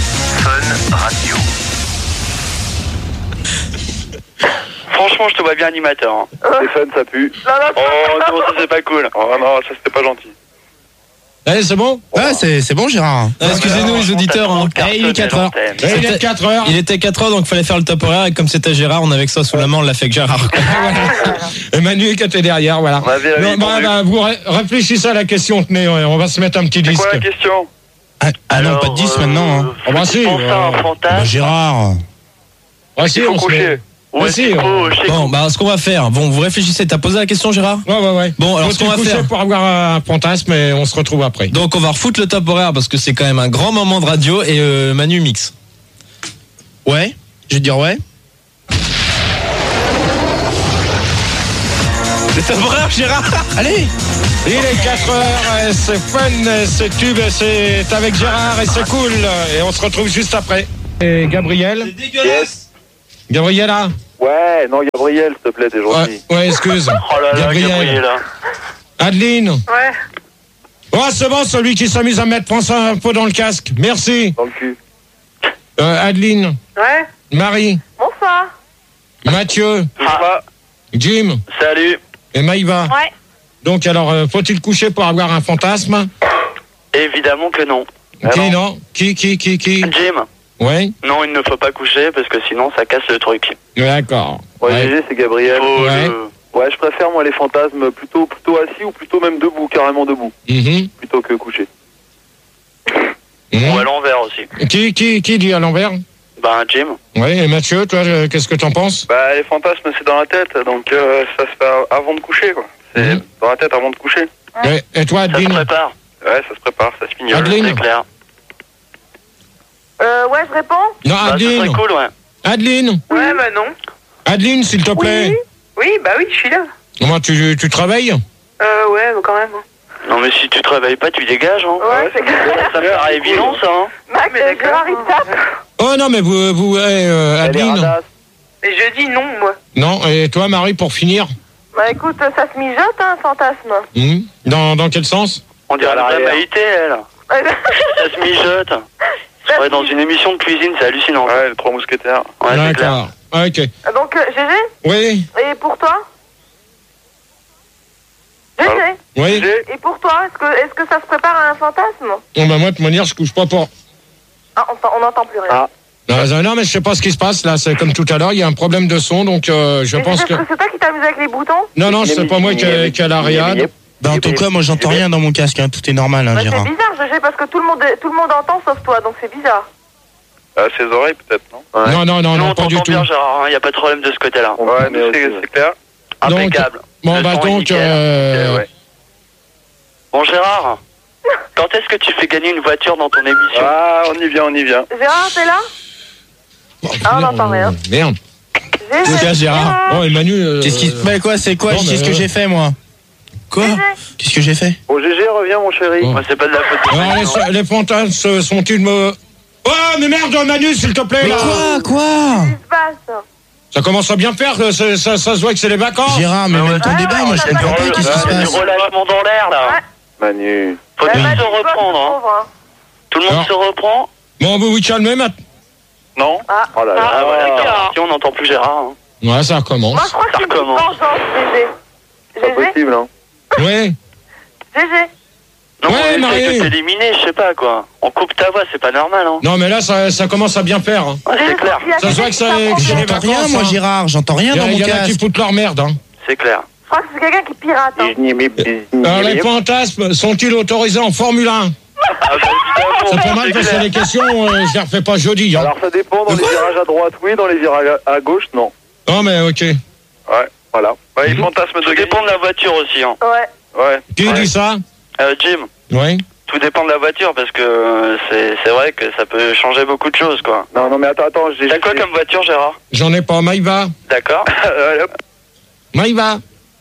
Franchement, je te vois bien animateur. Hein. Stéphane, ça pue. Non, non, Oh non, ça c'est pas cool. Oh non, ça c'était pas gentil. Allez, c'est bon? Ah, c'est c'est bon, Gérard. Ah, excusez-nous, les auditeurs. Hein. Eh, il est quatre heures. Et il est quatre heures. Il était quatre heures, donc il fallait faire le top horaire. Et comme c'était Gérard, on avait que ça sous la main, on l'a fait que Gérard. quoi. Et Manu qui était derrière, voilà. On avait la Non, vie bah, tendue. bah, vous ré- réfléchissez à la question, tenez, on va se mettre un petit C'est disque. quoi la question? Ah, ah non, Alors, pas de dix euh, maintenant. Hein. Oh, bah, si, pense à un euh, fantasme. Bah, Gérard. Ouais, si, Il faut on se coucher. met- Ou Ouais, est-ce si, qu'il on- faut chez- Bon, bah, ce qu'on va faire. Bon, vous réfléchissez. T'as posé la question, Gérard? Ouais, ouais, ouais. Bon, alors, ce Faut-il qu'on va coucher faire. pour avoir un fantasme et on se retrouve après. Donc, on va refoutre le top horaire parce que c'est quand même un grand moment de radio et euh, Manu mix. Ouais. Je vais te dire ouais. C'est ton frère, Gérard. Allez. Il est quatre heures, c'est fun, c'est tube, c'est avec Gérard et c'est cool. Et on se retrouve juste après. Et Gabriel. C'est dégueulasse. Gabriela. Ouais, non, Gabriel, s'il te plaît, t'es gentil. Ouais, ouais, excuse. Oh là là, Gabriel. Gabriela. Adeline. Ouais. Oh, c'est bon, celui qui s'amuse à mettre, prends ça un peu dans le casque. Merci. Dans le cul. Euh, Adeline. Ouais. Marie. Bonsoir. Mathieu. Ah, Jim. salut. Et Maïva. Ouais. Donc, alors, euh, faut-il coucher pour avoir un fantasme? Évidemment que non. Qui, non. non? Qui, qui, qui, qui? Jim, Ouais. non, il ne faut pas coucher parce que sinon ça casse le truc. D'accord. Ouais, Ouais. G G, c'est Gabriel. Faut Ouais. le- Ouais, je préfère, moi, les fantasmes plutôt, plutôt assis ou plutôt même debout, carrément debout, Mhm. plutôt que couché. Mhm. Ou à l'envers aussi. Qui, qui, qui dit à l'envers? Ben, Jim. Oui, et Mathieu, toi, euh, qu'est-ce que t'en penses? Bah, les fantasmes, c'est dans la tête, donc euh, ça se fait avant de coucher, quoi. C'est Mhm. dans la tête avant de coucher. Ouais. Et toi, Ça se Adeline? prépare. Ouais, ça se prépare, ça se pignole. Adeline? C'est clair. Euh, ouais, je réponds. Non, Bah, ce Adeline. serait cool, ouais. Adeline. Ouais, bah non. Adeline, s'il te plaît. Oui, bah oui, je suis là. Comment tu, tu travailles? Euh, ouais, bah quand même. Non, mais si tu te réveilles pas, tu dégages, hein. Ouais, c'est clair. Ça me paraît évident, ça, hein. Max, Gérard, il tape. Oh non, mais vous, vous eh, euh, Elle est Adeline. radasse. Mais je dis non, moi. Non, et toi, Marie, pour finir? Bah écoute, ça se mijote, hein, fantasme. Hmm. Dans, dans quel sens? On dirait À la l'arrière. Maïté, elle. Ça se mijote. Je serais dans une émission de cuisine, c'est hallucinant. Ouais, les trois mousquetaires. Ouais, c'est clair. D'accord. Ok. Donc, euh, G G, Oui, et pour toi G G, oui. et pour toi, est-ce que, est-ce que ça se prépare à un fantasme? Bon, bah, moi, de toute manière, je couche pas pour. Ah, on n'entend plus rien. Ah. Non, euh, non, mais je sais pas ce qui se passe là. C'est comme tout à l'heure, il y a un problème de son, donc euh, je Mais pense G G, que. est-ce que c'est toi qui t'amuses avec les boutons? Non, non, c'est pas moi qui a, qui a la riade. Bah, en tout cas, moi, j'entends rien dans mon casque. Hein. Tout est normal, hein, Bah, c'est Gérard. bizarre, G G, parce que tout le monde, tout le monde entend sauf toi, donc c'est bizarre. Euh, ses oreilles, peut-être, non? Ouais, Non, non, non, Nous, non, on pas du t'entend tout. bien, Gérard, il n'y a pas de problème de ce côté-là. ouais mais c'est c'est clair. Donc, Impeccable. Bon, Le bah, son est donc. nickel. euh, Ok, ouais. Bon, Gérard, quand est-ce que tu fais gagner une voiture dans ton émission? Ah, on y vient, on y vient. Gérard, t'es là? Ah, on n'entend rien. Merde. G G, cas, Gérard. Oh, et Manu. euh, Qu'est-ce qui. Mais quoi, c'est quoi? non, Qu'est-ce mais, que euh, j'ai fait, moi? Quoi? G G. Qu'est-ce que j'ai fait? Bon, G G, reviens, mon chéri. Bon. Moi, c'est pas de la faute de Alors, Manu, hein. les, les fantasmes sont-ils me. Oh, mais merde, Manu, s'il te plaît, Mais là. quoi? Quoi? Qu'est-ce qui se passe? Ça commence à bien faire, ça, ça, ça se voit que c'est les vacances. Gérard, mais Ah ouais. même ton Ah, débat, ouais, moi, je on a comprends pas pas. dit Qu'est-ce qui ça. se C'est du passe? relâchement dans l'air, là. Ouais. Manu. Faut Ouais, tous Manu, se toi, reprendre, tu hein. trouves, hein. Tout le monde Alors. se reprend. Bon, vous vous calmez maintenant. Non? Ah. Oh là là. Ah, voilà, d'accord. Si on n'entend plus Gérard, hein. Ouais, ça recommence. Moi, je crois que Ça c'est une petite recommence. vengeance, G G. C'est pas G G, possible, hein. Ouais. G G. Non, Ouais, on essaie Marie. de t'éliminer, je sais pas, quoi. On coupe ta voix, c'est pas normal, hein. Non, mais là, ça, ça commence à bien faire. Hein. Ouais, c'est clair. Il y a Ça se voit quelqu'un que qui ça- s'approche que j'ai de- les J'entends vacances, rien, moi, hein. Gérard. J'entends rien Il y, dans a- mon il y en a qui casque. foutent leur merde. Hein. C'est clair. Je crois que c'est quelqu'un qui pirate, hein. Alors, les fantasmes sont-ils autorisés en Formule un? Ah, bah, évidemment, C'est pas mal c'est parce que clair. les questions, euh, je les refais pas jeudi. Hein. Alors, ça dépend. Dans De les quoi? virages à droite, oui. Dans les virages à à gauche, non. Non, mais ok. Ouais, voilà. Ouais, les Mhm. fantasmes Tout de dépend de la voiture aussi, hein. Ouais. Ouais. Qui Ouais. dit ça? Euh, Jim, Oui. tout dépend de la voiture parce que euh, c'est c'est vrai que ça peut changer beaucoup de choses, quoi. Non, non, mais attends, attends. J'ai T'as quoi comme voiture, Gérard? J'en ai pas. Maïva. D'accord. Allez, hop. Maïva.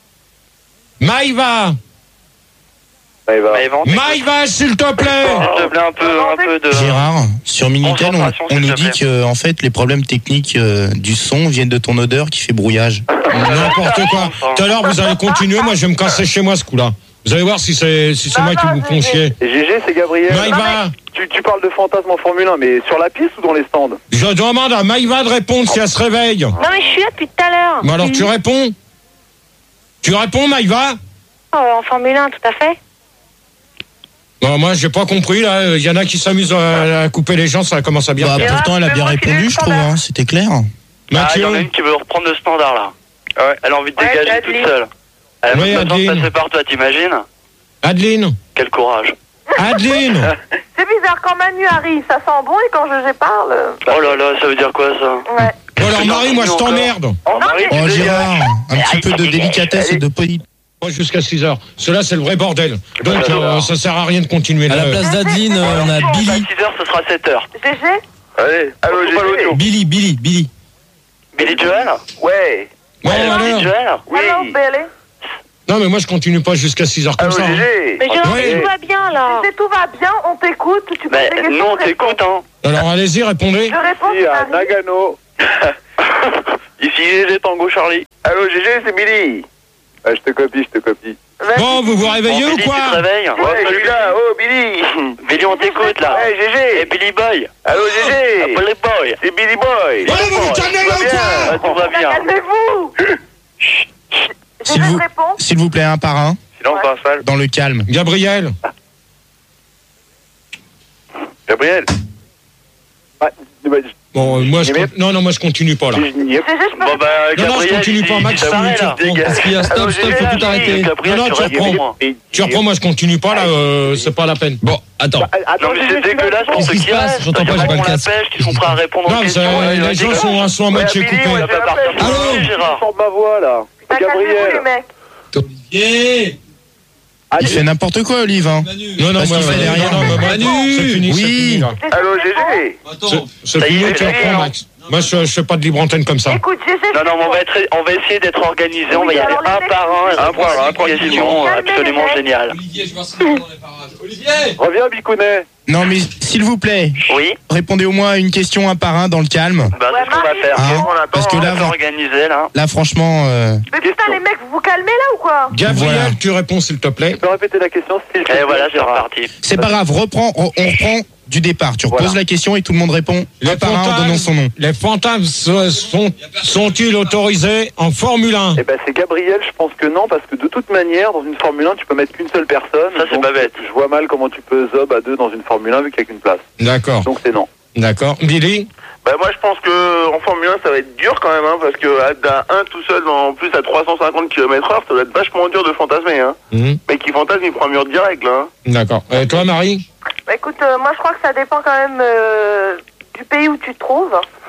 Maïva. Allez, va. Mais vente. Maïva, s'il te plaît. S'il te plaît, un peu, un peu de. Gérard, sur Minitel, on, Concentration, on s'il nous te dit plaît. que en fait les problèmes techniques euh, du son viennent de ton odeur qui fait brouillage. N'importe quoi. Tout à l'heure, vous allez continuer. Moi, je vais me casser chez moi ce coup-là. Vous allez voir si c'est si c'est Non, moi qui non, vous je- font chier. Et G G, c'est Gabriel. Maïva. Tu, tu parles de fantasmes en Formule un, mais sur la piste ou dans les stands? Je demande à Maïva de répondre si elle se réveille. Non, mais je suis là depuis tout à l'heure. Mais alors, tu réponds? Tu réponds, Maïva? Oh, en Formule un, tout à fait. Non, moi, j'ai pas compris, là. Il y en a qui s'amusent à, à couper les gens, ça commence à bien Bah, faire. pourtant, elle a mais bien moi, je suis répondu, le je trouve. standard. Hein, c'était clair. Ah, il y Mathieu? en a une qui veut reprendre le standard, là. Ouais. Elle a envie de Ouais, dégager Adeline. toute seule. Elle a Oui, même pas besoin de Adeline. passer par toi, t'imagines? Adeline? Quel courage. Adeline? C'est bizarre, quand Manu arrive, ça sent bon, et quand G G parle... euh, Oh là là, ça veut dire quoi, ça? Ouais. Bon, alors, Marie, moi, je t'emmerde. Oh, Marie, mais- Oh, tu dégages. Gérard, un petit peu de délicatesse et de poli. Moi, jusqu'à six heures. Cela, c'est le vrai bordel. Donc, euh, ça sert à rien de continuer. À là. la place d'Adeline, euh, on a À Billy. six heures, ce sera sept heures. G G, Allez, allô, Coupe pas G G. l'audio. Billy, Billy, Billy. Billy Joel? Ouais. Bon, Ouais, alors, Billy Joel? Oui. hello, Billy. Non, mais moi, je continue pas jusqu'à six heures comme Allô, ça. hein. G G. Mais j'ai Ouais. tout va bien là. Si tout va bien, on t'écoute, tu Mais poses des questions. non, je réponds. t'écoutes, hein. Alors, allez-y, répondez. Je réponds, Ici c'est à Marie. Nagano. Ici, G G Tango Charlie. Allô, G G, c'est Billy. Ah, je te copie, je te copie. Vas-y. Bon, vous vous réveillez Bon, ou Billy, tu te quoi? réveilles? Ouais, je suis là. Oh, Billy. Billy, on t'écoute, là. Ouais, G G. Et Billy Boy. Allô, G G. Billy Boy. C'est Billy Boy. Ouais, vous vous calmez là ou Ah, quoi? tout va bien. Calmez-vous. S'il Je vous, réponds. s'il vous plaît, un par un, Silence dans la salle. dans le calme. Gabriel. Gabriel. Ah, bah, Bon, euh, moi, je. Mais- con- Non, non, moi, je continue pas, là. je- je- G G, je peux Bon, bah, Non, non, je Gabriel, continue si- pas, Max, si ça va, tu là. reprends. Parce qu'il y a stop, Allô, stop, G G, faut tout là, arrêter. Gabriel, Non, non, tu tu restes reprends. avec moi. Tu reprends, moi, je continue pas, là, euh, c'est pas la peine. Bon, attends. Bah, attends, Non, mais G G, c'est je suis là, dégueulasse pour Qu'est-ce ceux qui qui se passe? restent. J'entends Il y pas, en j'ai a pas qui le ont la casque. pêche, qui sont prêts à répondre aux Non, questions. ça, Ouais, les ouais, gens ouais. sont, sont à Ouais, moitié Billy, coupés. ouais, là. ça va partir. Allô Gérard. sors de ma voix, là. Putain, calmez-vous, les Gabriel. mecs. Yeah. Ah, Il fait n'importe quoi, Olive. Hein. Non, non, Parce moi, qu'il fait euh, derrière. non, non, mais moi, Manu. c'est fini, c'est Oui. fini, là. Allô, G G. C'est- Attends. C'est Ça y fini, est, tu G G, reprends, hein. Max. Moi, je, je fais pas de libre antenne comme ça. Écoute, G G, je Non, non, mais on réponds. va, être, on va essayer d'être organisé, on va y Oui, aller alors les un mecs, par un, et un répondre par un, à une tranquillement. question Calmez absolument les mecs. géniale. Olivier, je vais voir si on est dans les parages. Olivier. Reviens, Bicounet. Non, mais s'il vous plaît, Oui, répondez au moins à une question un par un dans le calme. bah, Ouais, c'est ce qu'on va Marie. faire. Hein Ok, on attend, Parce que on là, va vous- s'organiser, là. Là, franchement, euh, Mais putain, Question. les mecs, vous vous calmez là ou quoi? Gabriel, Voilà. tu réponds, s'il te plaît. Tu peux répéter la question, s'il te plaît. Et voilà, c'est reparti. c'est pas grave. Reprends, on on reprend du départ. Tu reposes Voilà. la question et tout le monde répond Les un par un en fantasmes- donnant son nom. Les fantasmes sont- sont- sont-ils autorisés en Formule un? Eh ben, c'est Gabriel, je pense que non, parce que de toute manière, dans une Formule un, tu peux mettre qu'une seule personne. Ça, c'est donc, pas bête. Je vois mal comment tu peux zob à deux dans une Formule un vu qu'il n'y a qu'une place. D'accord, Donc c'est non. d'accord. Billy? Bah moi je pense que en Formule un ça va être dur quand même hein, parce que à un tout seul en plus à trois cent cinquante kilomètres heure ça va être vachement dur de fantasmer hein. Mhm. Mais qui fantasme il prend un mur direct là hein. D'accord. Et toi, Marie? Bah écoute, euh, moi je crois que ça dépend quand même euh, du pays où tu te trouves.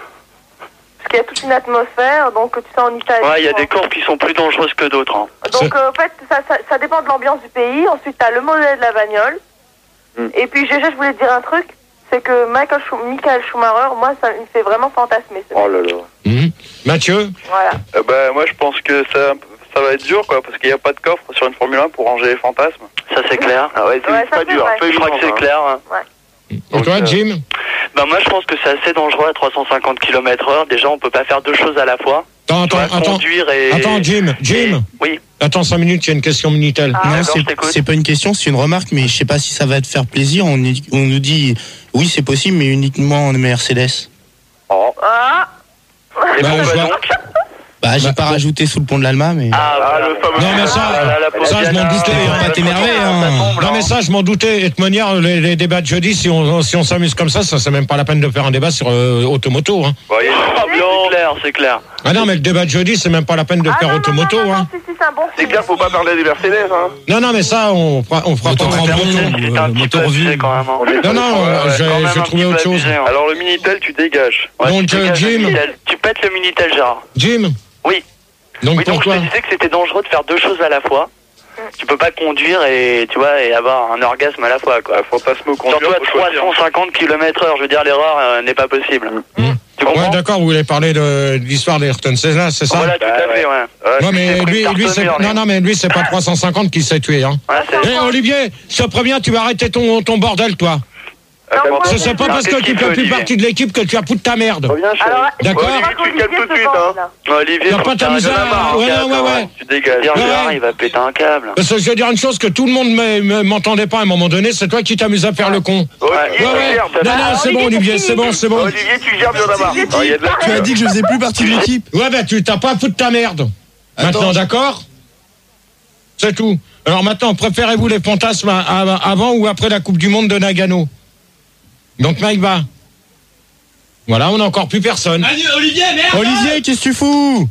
Parce qu'il y a toute une atmosphère, donc tu sais en Italie. Ouais, il y a bon. des courses qui sont plus dangereuses que d'autres. Hein. Donc euh, en fait, ça, ça, ça dépend de l'ambiance du pays. Ensuite, t'as le modèle de la bagnole. Hmm. Et puis G G, je voulais te dire un truc. C'est que Michael, Schum- Michael Schumacher, moi, ça me fait vraiment fantasmer. Ce Oh mec. là là. Mhm. Mathieu? Voilà. Eh ben, moi, je pense que ça, ça va être dur, quoi, parce qu'il n'y a pas de coffre sur une Formule un pour ranger les fantasmes. Ça, c'est clair. Ah ouais c'est Ouais, c'est ça pas c'est dur vrai. pas Je crois que évident, c'est hein. clair. Hein. Et Donc, toi, euh, Jim? Bah, moi, je pense que c'est assez dangereux à trois cent cinquante kilomètres heure. Déjà, on peut pas faire deux choses à la fois. Attends, Tu attends, vois, attends. conduire et... Attends, Jim, Jim. Oui. Attends cinq minutes, il y a une question Minitel. Ah, non, d'accord, c'est je t'écoute. c'est pas une question, c'est une remarque, mais je sais pas si ça va te faire plaisir. On, est- on nous dit oui, c'est possible, mais uniquement en Mercedes. Oh. Ah, Et Bah, pourquoi je vois- donc Bah, j'ai Bah, pas rajouté sous le pont de l'Alma, mais. Ah, Ah, voilà. le fameux Non, mais ça, Ah, là, la pauvre ça, je m'en Diana, doutais, elle hein. va Pas t'énerver, tomber, hein. ça tombe, Non, mais ça, je m'en doutais. Et de toute manière, les, les débats de jeudi, si on, si on s'amuse comme ça, ça c'est même pas la peine de faire un débat sur euh, Automoto. Hein. Bon, il y a- Ah, c'est clair, c'est clair. Ah non, mais le débat de jeudi, c'est même pas la peine de ah faire non, non, Automoto. non, non, Hein. non, si, si, c'est un bon C'est film. clair faut pas parler des Mercedes hein. Non, non, mais ça, on fera, on fera pas Moto en Grand Automoto. Prix. C'est euh, un petit moteur peu vu. abusé quand même. hein. on est- Non, non, Ouais, euh, ouais. j'ai Quand même j'ai un trouvé petit autre peu chose. abusé, hein. Alors, le Minitel, tu dégages. Ouais, Donc, tu euh, dégages le Jim. Minitel. Tu pètes le Minitel, Gérard. Jim? Oui. Donc Oui, pour donc je toi? te disais que c'était dangereux de faire deux choses à la fois. Tu peux pas conduire et tu vois et avoir un orgasme à la fois quoi. Ouais, fantasme au Surtout conduire, à faut trois choisir. cent cinquante kilomètres heure, je veux dire l'erreur euh, n'est pas possible. Mmh. Tu Ouais, comprends? d'accord, vous voulez parler de, de l'histoire d'Ayrton Senna, c'est ça? Voilà, tout Bah, à fait, ouais. ouais. Ouais. Non, mais c'est pris lui, une lui carte c'est, mûre, non, lui. non, mais lui, c'est pas trois cent cinquante qui s'est tué, hein. Ouais, c'est- Eh, Olivier, je te préviens, tu vas arrêter ton, ton bordel, toi. Attends, moi, Ce je- c'est pas Alors, parce que qu'est-ce tu qu'il fais fait, plus Olivier partie de l'équipe que tu as foutu ta merde. Reviens, chérie. Alors, D'accord. je crois Olivier, tu qu'Olivier calmes tout de se suite, venge, hein. là. Ouais, Olivier, T'as faut pas que t'amuser t'arrêtes à- de la marre, ouais, hein, ouais, ouais. Tu dégages. Dire Ouais, Gérard, ouais. il va péter un câble. Parce que je vais dire une chose que tout le monde me- me- m'entendait pas à un moment donné, c'est toi qui t'amuses à faire le con. Olivier Ouais, tu ouais. gères Non, non, Alors, c'est bon, Olivier, Olivier, c'est c'est bon, fini. c'est bon. Olivier tu gères bien d'abord Oh, il y a de la Tu as dit que je faisais plus partie de l'équipe. Ouais, ben, tu t'as pas à foutre ta merde. Maintenant, Attends. d'accord? C'est tout. Alors maintenant, préférez-vous les fantasmes à- à- avant ou après la Coupe du Monde de Nagano? Donc, Mike va. Voilà, on n'a encore plus personne. Manu, Olivier, merde. Olivier, qu'est-ce que tu fous?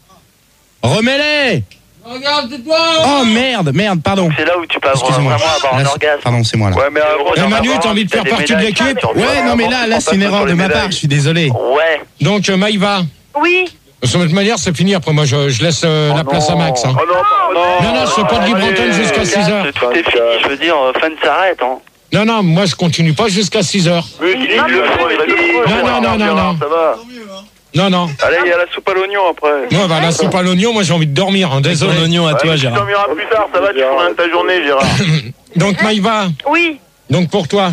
Remets-les! Regarde, tais-toi. Oh merde, merde, pardon. C'est là où tu peux avoir, Excusez-moi. vraiment avoir un Là, c'est- orgasme. Pardon, c'est moi là. Ouais, mais avant, Eh, T'en Manu, avoir t'as un, envie de t'as faire des partie de médailles, l'équipe? t'as- Ouais, non, mais là, là, c'est une erreur de ma part, je suis désolé. Ouais. Donc, euh, Maïva. Oui. De toute manière, c'est fini. Après, moi, je, je laisse euh, la place à Max. Hein. Oh non pas- Non, non, je fais pas de libre antenne jusqu'à six heures. Tout est fini, je veux dire, euh, fun s'arrête, hein. Non, non, moi, je continue pas jusqu'à six heures. Mais il le faut, il reste le feu, Non, non, non, non, non. ça va. Non, non. Allez, il y a la soupe à l'oignon après. Non, bah, la soupe à l'oignon, moi j'ai envie de dormir. Hein, désolé. Ton oignon à Ouais, toi, mais tu Gérard. dormiras plus tard, ça va, tu feras rien de ta journée, Gérard. Donc Maïva, Oui. donc pour toi,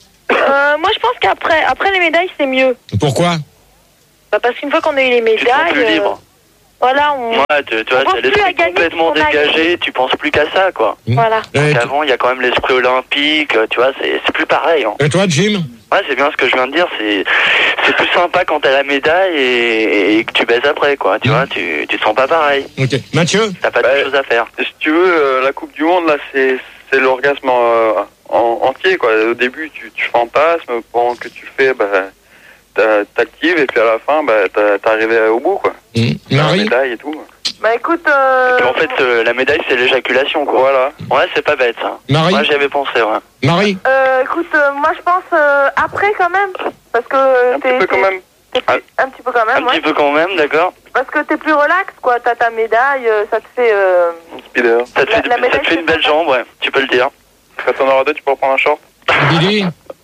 Euh, moi, je pense qu'après après les médailles, c'est mieux. pourquoi? Bah, parce qu'une fois qu'on a eu les Tu te sens médailles, plus euh, libre. voilà, on... Moi, tu, tu vois, On pense c'est plus à l'esprit gagner complètement qu'on a dégagé, tu penses plus qu'à ça, quoi. voilà. Et, Donc avant, il y a quand même l'esprit olympique, tu vois, c'est c'est plus pareil. Hein. et toi, Jim? Ouais, c'est bien ce que je viens de dire, c'est c'est plus sympa quand t'as la médaille et, et que tu baises après, quoi. Tu vois, tu, tu te sens pas pareil. Ok. Mathieu? T'as pas Ouais. de choses à faire. Si tu veux, euh, la Coupe du Monde, là, c'est c'est l'orgasme euh, en, entier, quoi. Au début, tu, tu fantasmes, pendant que tu fais, bah, t'a- t'actives, et puis à la fin, bah, t'as- t'es arrivé au bout, quoi. Mmh. La Marie? médaille et tout. Bah écoute, euh... Et puis en fait, euh, la médaille, c'est l'éjaculation, quoi. Voilà. Ouais, c'est pas bête, ça. Marie? Moi, j'y avais pensé, ouais. Marie? euh, écoute, euh, moi je pense euh, après quand même, parce que Un t'es, petit peu quand t'es- même. t'es plus- un petit peu quand même, Un petit ouais. peu quand même, d'accord. Parce que t'es plus relax, quoi. T'as ta médaille, euh, ça te fait. Euh... Speeder. Ça te La- fait, la ça médaille, te fait une c'est belle sympa. jambe, ouais. Tu peux le dire. Quand t'en auras deux, tu pourras prendre un short. Billy?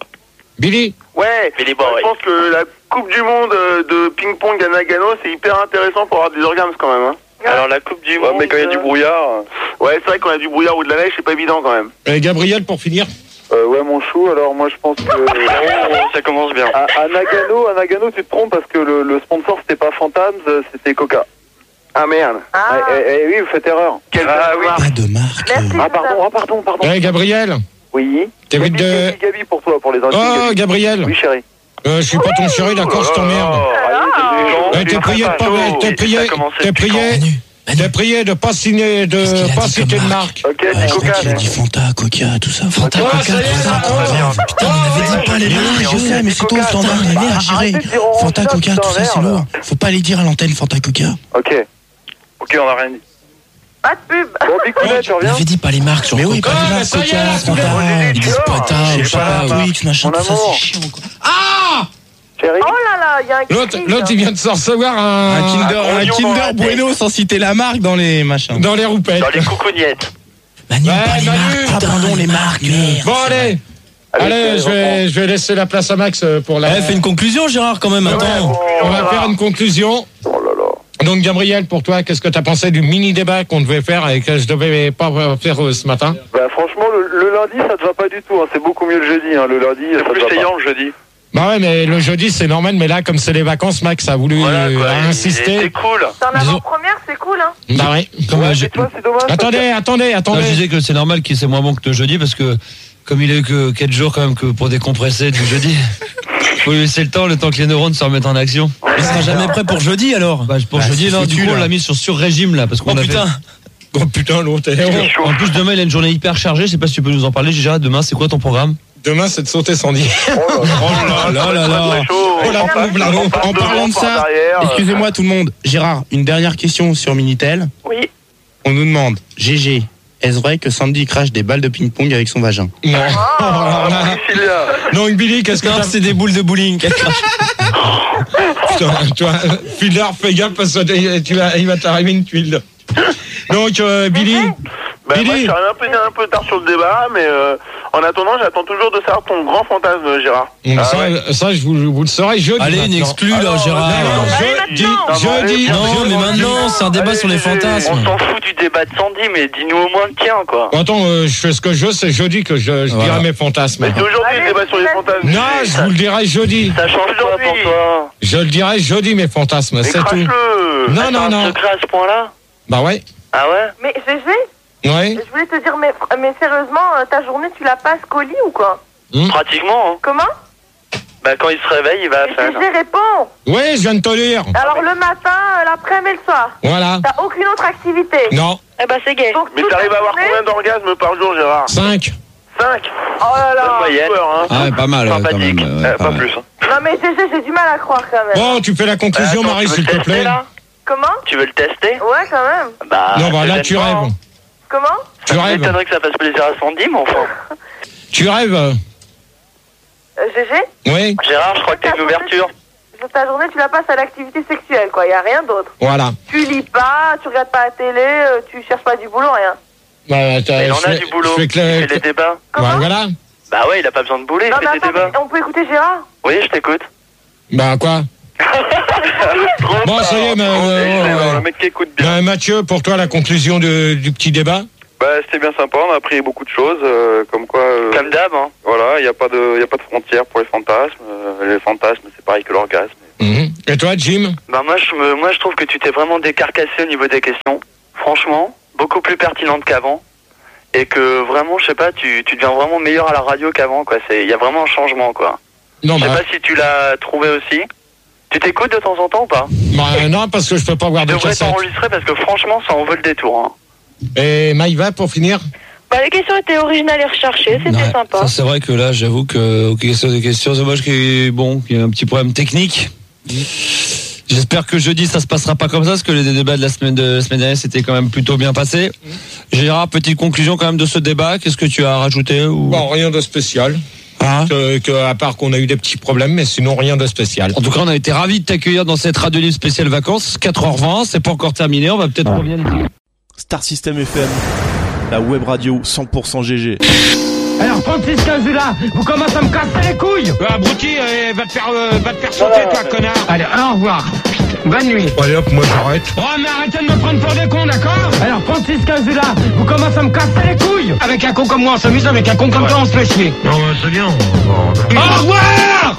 Billy? Ouais, Billy moi, Boy. je pense que la Coupe du Monde euh, de ping-pong à Nagano, c'est hyper intéressant pour avoir des orgasmes quand même. Hein. Alors, la Coupe du Ouais, Monde... mais quand il y a du euh, brouillard. Ouais, c'est vrai qu'on a du brouillard ou de la neige, c'est pas évident quand même. Et Gabriel, pour finir? Euh, ouais, mon chou, alors moi je pense que. Oh, ça commence bien. À, à Nagano, à Nagano, tu te trompes parce que le, le sponsor c'était pas Phantoms, c'était Coca. Ah merde. Ah, Eh, eh, eh, oui, vous faites erreur. Quel Ah oui. Pas de marque. merci. Ah, pardon, ah, pardon, pardon. Eh, Gabriel? Oui. T'évites Gabi, de... Gabi, Gabi pour toi, pour les invités. Oh, Gabi. Gabriel? Oui, chérie. Euh, je suis pas ton chéri, d'accord, je t'emmerde. Oh, Eh, t'es prié de pas... T'es prié... Ça commence à T'es être prié... Manu, Manu. T'es prié de pas signer... Qu'est-ce qu'il de a pas dit citer comme de marque? marque. Ok, Ouais, dis je crois Coca. qu'il a dit Fanta, Coca, tout ça. Fanta, Ah, Coca, ça y tout est, ça. ça, Putain, oh, putain, on avait dit pas les marques, je sais, mais c'est toi, standard, les mères à gérer. Fanta, Coca, tout ça, c'est lourd. Faut pas les dire à l'antenne, Fanta, Coca. Ok. Ok, on a rien dit. Pas de pub. Bon, Bicounet, tu On reviens? avait dit pas les marques, genre Mais oui, Coca, bah, les mais marques, ça y est, Coca, là, Fanta, c'est ils disent sûr. Pota, Je ou sais je sais pas, pas, bah, Twix, machin, mon tout ça, amour. c'est chiant, quoi. Ah! Chérie? Oh là là, il y a un L'autre, cri, l'autre, là. il vient de se recevoir un... Un Kinder, un un oignon dans la Kinder tête. Bueno sans citer la marque dans les machins. Dans les roupettes. Dans les coucougnettes. Manu, Ouais, pas les Manu, marques, ah, putain, pardon, les marques. merde. Bon, allez. Allez, je vais, je vais laisser la place à Max euh, pour la... Eh, fais une conclusion, Gérard, quand même, attends. On va faire une conclusion. Oh là là. Donc, Gabriel, pour toi, qu'est-ce que tu as pensé du mini-débat qu'on devait faire et que je devais pas faire euh, ce matin? Bah, franchement, le, le lundi, ça te va pas du tout. Hein. C'est beaucoup mieux le jeudi. Hein. Le lundi, ça C'est te plus va pas. payant le jeudi. Bah ouais, mais le jeudi, c'est normal, mais là, comme c'est les vacances, Max a voulu Voilà, euh, quoi. a C'est insister. cool. C'est en Disons- avant-première, c'est cool, hein. Bah ouais. Comme, Ouais, euh, mais j'ai- tu vois, c'est dommage. parce que- Attendez, attendez, non, je attendez. disais que c'est normal qu'il c'est moins bon que le jeudi parce que comme il a eu que quatre jours quand même que pour décompresser du jeudi. Faut lui laisser le temps, le temps que les neurones se remettent en action. Il sera jamais prêt pour jeudi alors. Bah, pour Bah, jeudi, c'est là, du foutu, coup, on là. l'a mis sur sur-régime, là, parce qu'on Oh a putain. Oh putain, l'autre. est- fait- En plus, demain, il a une journée hyper chargée. Je sais pas si tu peux nous en parler, Gérard. Demain, c'est quoi ton programme? Demain, c'est de sauter sans dire. Oh là là. là là là. Très chaud. Oh la pauvre, là, On passe En parlant de devant, ça, par derrière. excusez-moi tout le monde. Gérard, une dernière question sur Minitel. Oui. On nous demande, G G, est-ce vrai que Sandy crache des balles de ping-pong avec son vagin? Non. Ah, Priscilla. Donc, Billy, qu'est-ce que Non, t'as... c'est des boules de bowling. Putain, toi, Filer, fais gaffe parce que tu vas, il va t'arriver une tuile. Donc, euh, Billy, Bah, moi, je Billy. suis arrivé un peu, un peu tard sur le débat, mais euh, en attendant, j'attends toujours de savoir ton grand fantasme, Gérard. Bon, Ah ça, ouais. ça, je vous, vous le saurez jeudi. Allez, une maintenant. exclue, là, Alors, Gérard. Non, non, Allez, jeudi, maintenant. jeudi, Non, jeudi. mais maintenant, c'est un débat Allez, sur les G G. fantasmes. On s'en fout du débat de Sandy, mais dis-nous au moins le tien, quoi. Bon, attends, euh, je fais ce que je veux, c'est jeudi que je, je Voilà. dirai mes fantasmes. Mais c'est aujourd'hui Allez, le débat sur les vas-y. fantasmes. Non, je vous le dirai jeudi. Ça change quoi pour toi? Je le dirai jeudi, mes fantasmes, Mais c'est tout. crache-le. Non, T'as non, un non. secret à ce point-là? Bah ouais. Ah ouais? Mais G G, Ouais. je voulais te dire, mais, mais sérieusement, euh, ta journée, tu la passes qu'au lit ou quoi? Pratiquement, hein. Comment? Bah, quand il se réveille, il va à Et faire. G G répond. Oui, je viens de te lire. Alors le matin, euh, l'après-midi et le soir. Voilà. T'as aucune autre activité. Non. Eh ben, c'est gay. Donc, Mais toute t'arrives la à avoir journée- combien d'orgasmes par jour, Gérard? cinq. cinq. Oh là Bonne là. moyenne. Hein. Ah, ouais, pas mal, ouais, quand Sympathique. même. ouais, Eh, pas pas mal. plus. hein. Non mais G G, j'ai du mal à croire quand même. Bon, tu fais la conclusion, Attends, Marie, tu veux s'il le te tester, plaît. là? Comment? Tu veux le tester? Ouais, quand même. Bah, Non, bah là, c'est tu maintenant. rêves. Comment? Tu Ça rêves. m'étonnerait que ça fasse plaisir à Sandy, mais enfin. Tu rêves. Euh, G G, Oui. Gérard, je crois que t'as une ouverture. ta journée, tu la passes à l'activité sexuelle, quoi. Y a rien d'autre. Voilà. Tu lis pas, tu regardes pas la télé, euh, tu cherches pas du boulot, rien. Bah, t'as- Mais il en je a fais- du boulot. je fais Il que- fait les débats. Comment? Ouais, voilà. Bah ouais, il a pas besoin de bouler, Non il mais fait des attends, débats. mais on peut écouter Gérard? Oui, je t'écoute. Bah, quoi? Bon, ça y est, mais, euh, le mec qui écoute bien. ben, Mathieu, pour toi, la conclusion de, du petit débat? Bah, c'était bien sympa, on a appris beaucoup de choses, euh, comme quoi... Euh, Comme d'hab, hein. Voilà, il n'y a pas de, y a pas de frontières pour les fantasmes. Euh, les fantasmes, c'est pareil que l'orgasme. Mmh. Et toi, Jim? Bah moi je, me, moi je trouve que tu t'es vraiment décarcassé au niveau des questions. Franchement, beaucoup plus pertinente qu'avant. Et que vraiment, je sais pas, tu, tu deviens vraiment meilleur à la radio qu'avant, quoi. Il y a vraiment un changement, quoi. Non, je sais bah... pas si tu l'as trouvé aussi. Tu t'écoutes de temps en temps ou pas? Bah non, parce que je peux pas voir de cassette. Tu devrais cassette. t'enregistrer parce que franchement, ça en vaut le détour. Hein. Et Maïva, pour finir? Bah, les questions étaient originales et recherchées, c'était Ouais, sympa. Ça, c'est vrai que là, j'avoue que, aux questions des questions, c'est dommage qu'il y ait, bon, qu'il y ait un petit problème technique. J'espère que jeudi, ça se passera pas comme ça, parce que les débats de la semaine, de, la semaine dernière, c'était quand même plutôt bien passé. Gérard, petite conclusion quand même de ce débat. Qu'est-ce que tu as rajouté ou... Bon, rien de spécial. Hein que, que, à part qu'on a eu des petits problèmes, mais sinon rien de spécial. En tout cas, on a été ravis de t'accueillir dans cette radio libre spéciale vacances. quatre heures vingt, c'est pas encore terminé, on va peut-être ah. revenir. Star System F M, la web radio cent pour cent G G. Alors trente-six quinze là, vous commencez à me casser les couilles. Bah, abruti, euh, va te faire, euh, va te faire sauter, toi, connard. Allez, au revoir. Bonne nuit. Allez hop, moi j'arrête. Oh, mais arrêtez de me prendre pour des cons, d'accord? Alors trente-six quinze là, vous commencez à me casser les couilles. Avec un con comme moi, on s'amuse, avec un con comme ouais. toi, on se fait chier. Non, bah, c'est bien. Au revoir.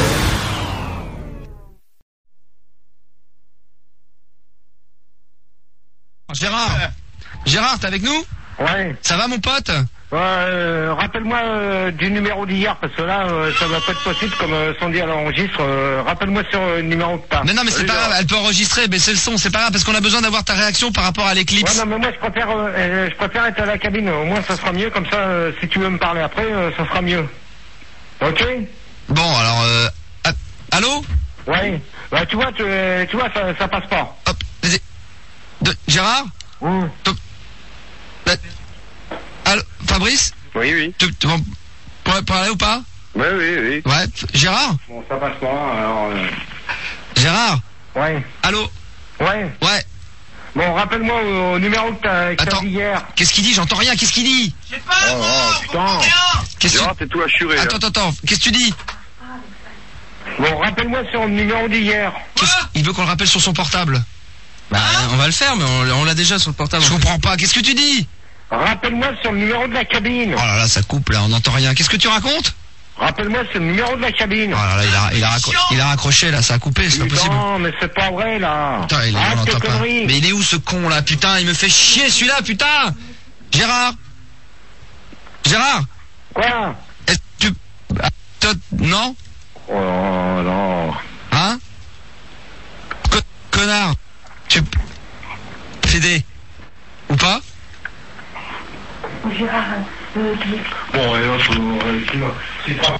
Gérard, Gérard, t'es avec nous? Ouais. Ça va, mon pote? Ouais, euh, rappelle-moi euh, du numéro d'hier, parce que là, euh, ça va pas être possible, comme euh, Sandy elle enregistre. Euh, rappelle-moi sur euh, le numéro de ta. Non, non, mais c'est pas grave, elle peut enregistrer, baisser le son, c'est pas grave, parce qu'on a besoin d'avoir ta réaction par rapport à l'éclipse. Ouais, non, mais moi, je préfère, euh, je préfère être à la cabine, au moins ça sera mieux, comme ça, euh, si tu veux me parler après, euh, ça sera mieux. Ok? Bon, alors, euh... Ah, allô? Ouais, bah, tu vois, tu, tu vois, ça, ça passe pas. Hop, vas-y. De... Gérard? Mmh. Top. Allô, Fabrice? Oui, oui. Tu, tu, bon, pour parler ou pas? Oui, oui, oui. Ouais, Gérard? Bon, ça passe pas, alors... Euh... Gérard? Ouais. Allô? Ouais. Ouais. Bon, rappelle-moi au, au numéro que t'as, que t'as dit hier. Qu'est-ce qu'il dit? J'entends rien, qu'est-ce qu'il dit? Je sais pas, oh, oh, putain. Qu'est-ce Gérard, t'es tout assuré. Attends, attends, attends, qu'est-ce que tu dis? Bon, rappelle-moi sur le numéro d'hier. Il veut qu'on le rappelle sur son portable. Bah, on va le faire, mais on, on l'a déjà sur le portable. Je comprends pas, qu'est-ce que tu dis? Rappelle-moi sur le numéro de la cabine. Oh là là, ça coupe là, on n'entend rien. Qu'est-ce que tu racontes? Rappelle-moi sur le numéro de la cabine. Oh là là, il a, il a, raccro il a raccroché là, ça a coupé, c'est pas possible. Non, mais c'est pas vrai là. Putain, il est, on n'entend pas. Mais il est où ce con là, putain, il me fait chier celui-là, putain. Gérard Gérard Quoi? Est-ce que tu... Non? Oh non. Hein? Co Connard. Tu... Fédé. Ou pas? Gérard, euh, bon, et là, c'est pas...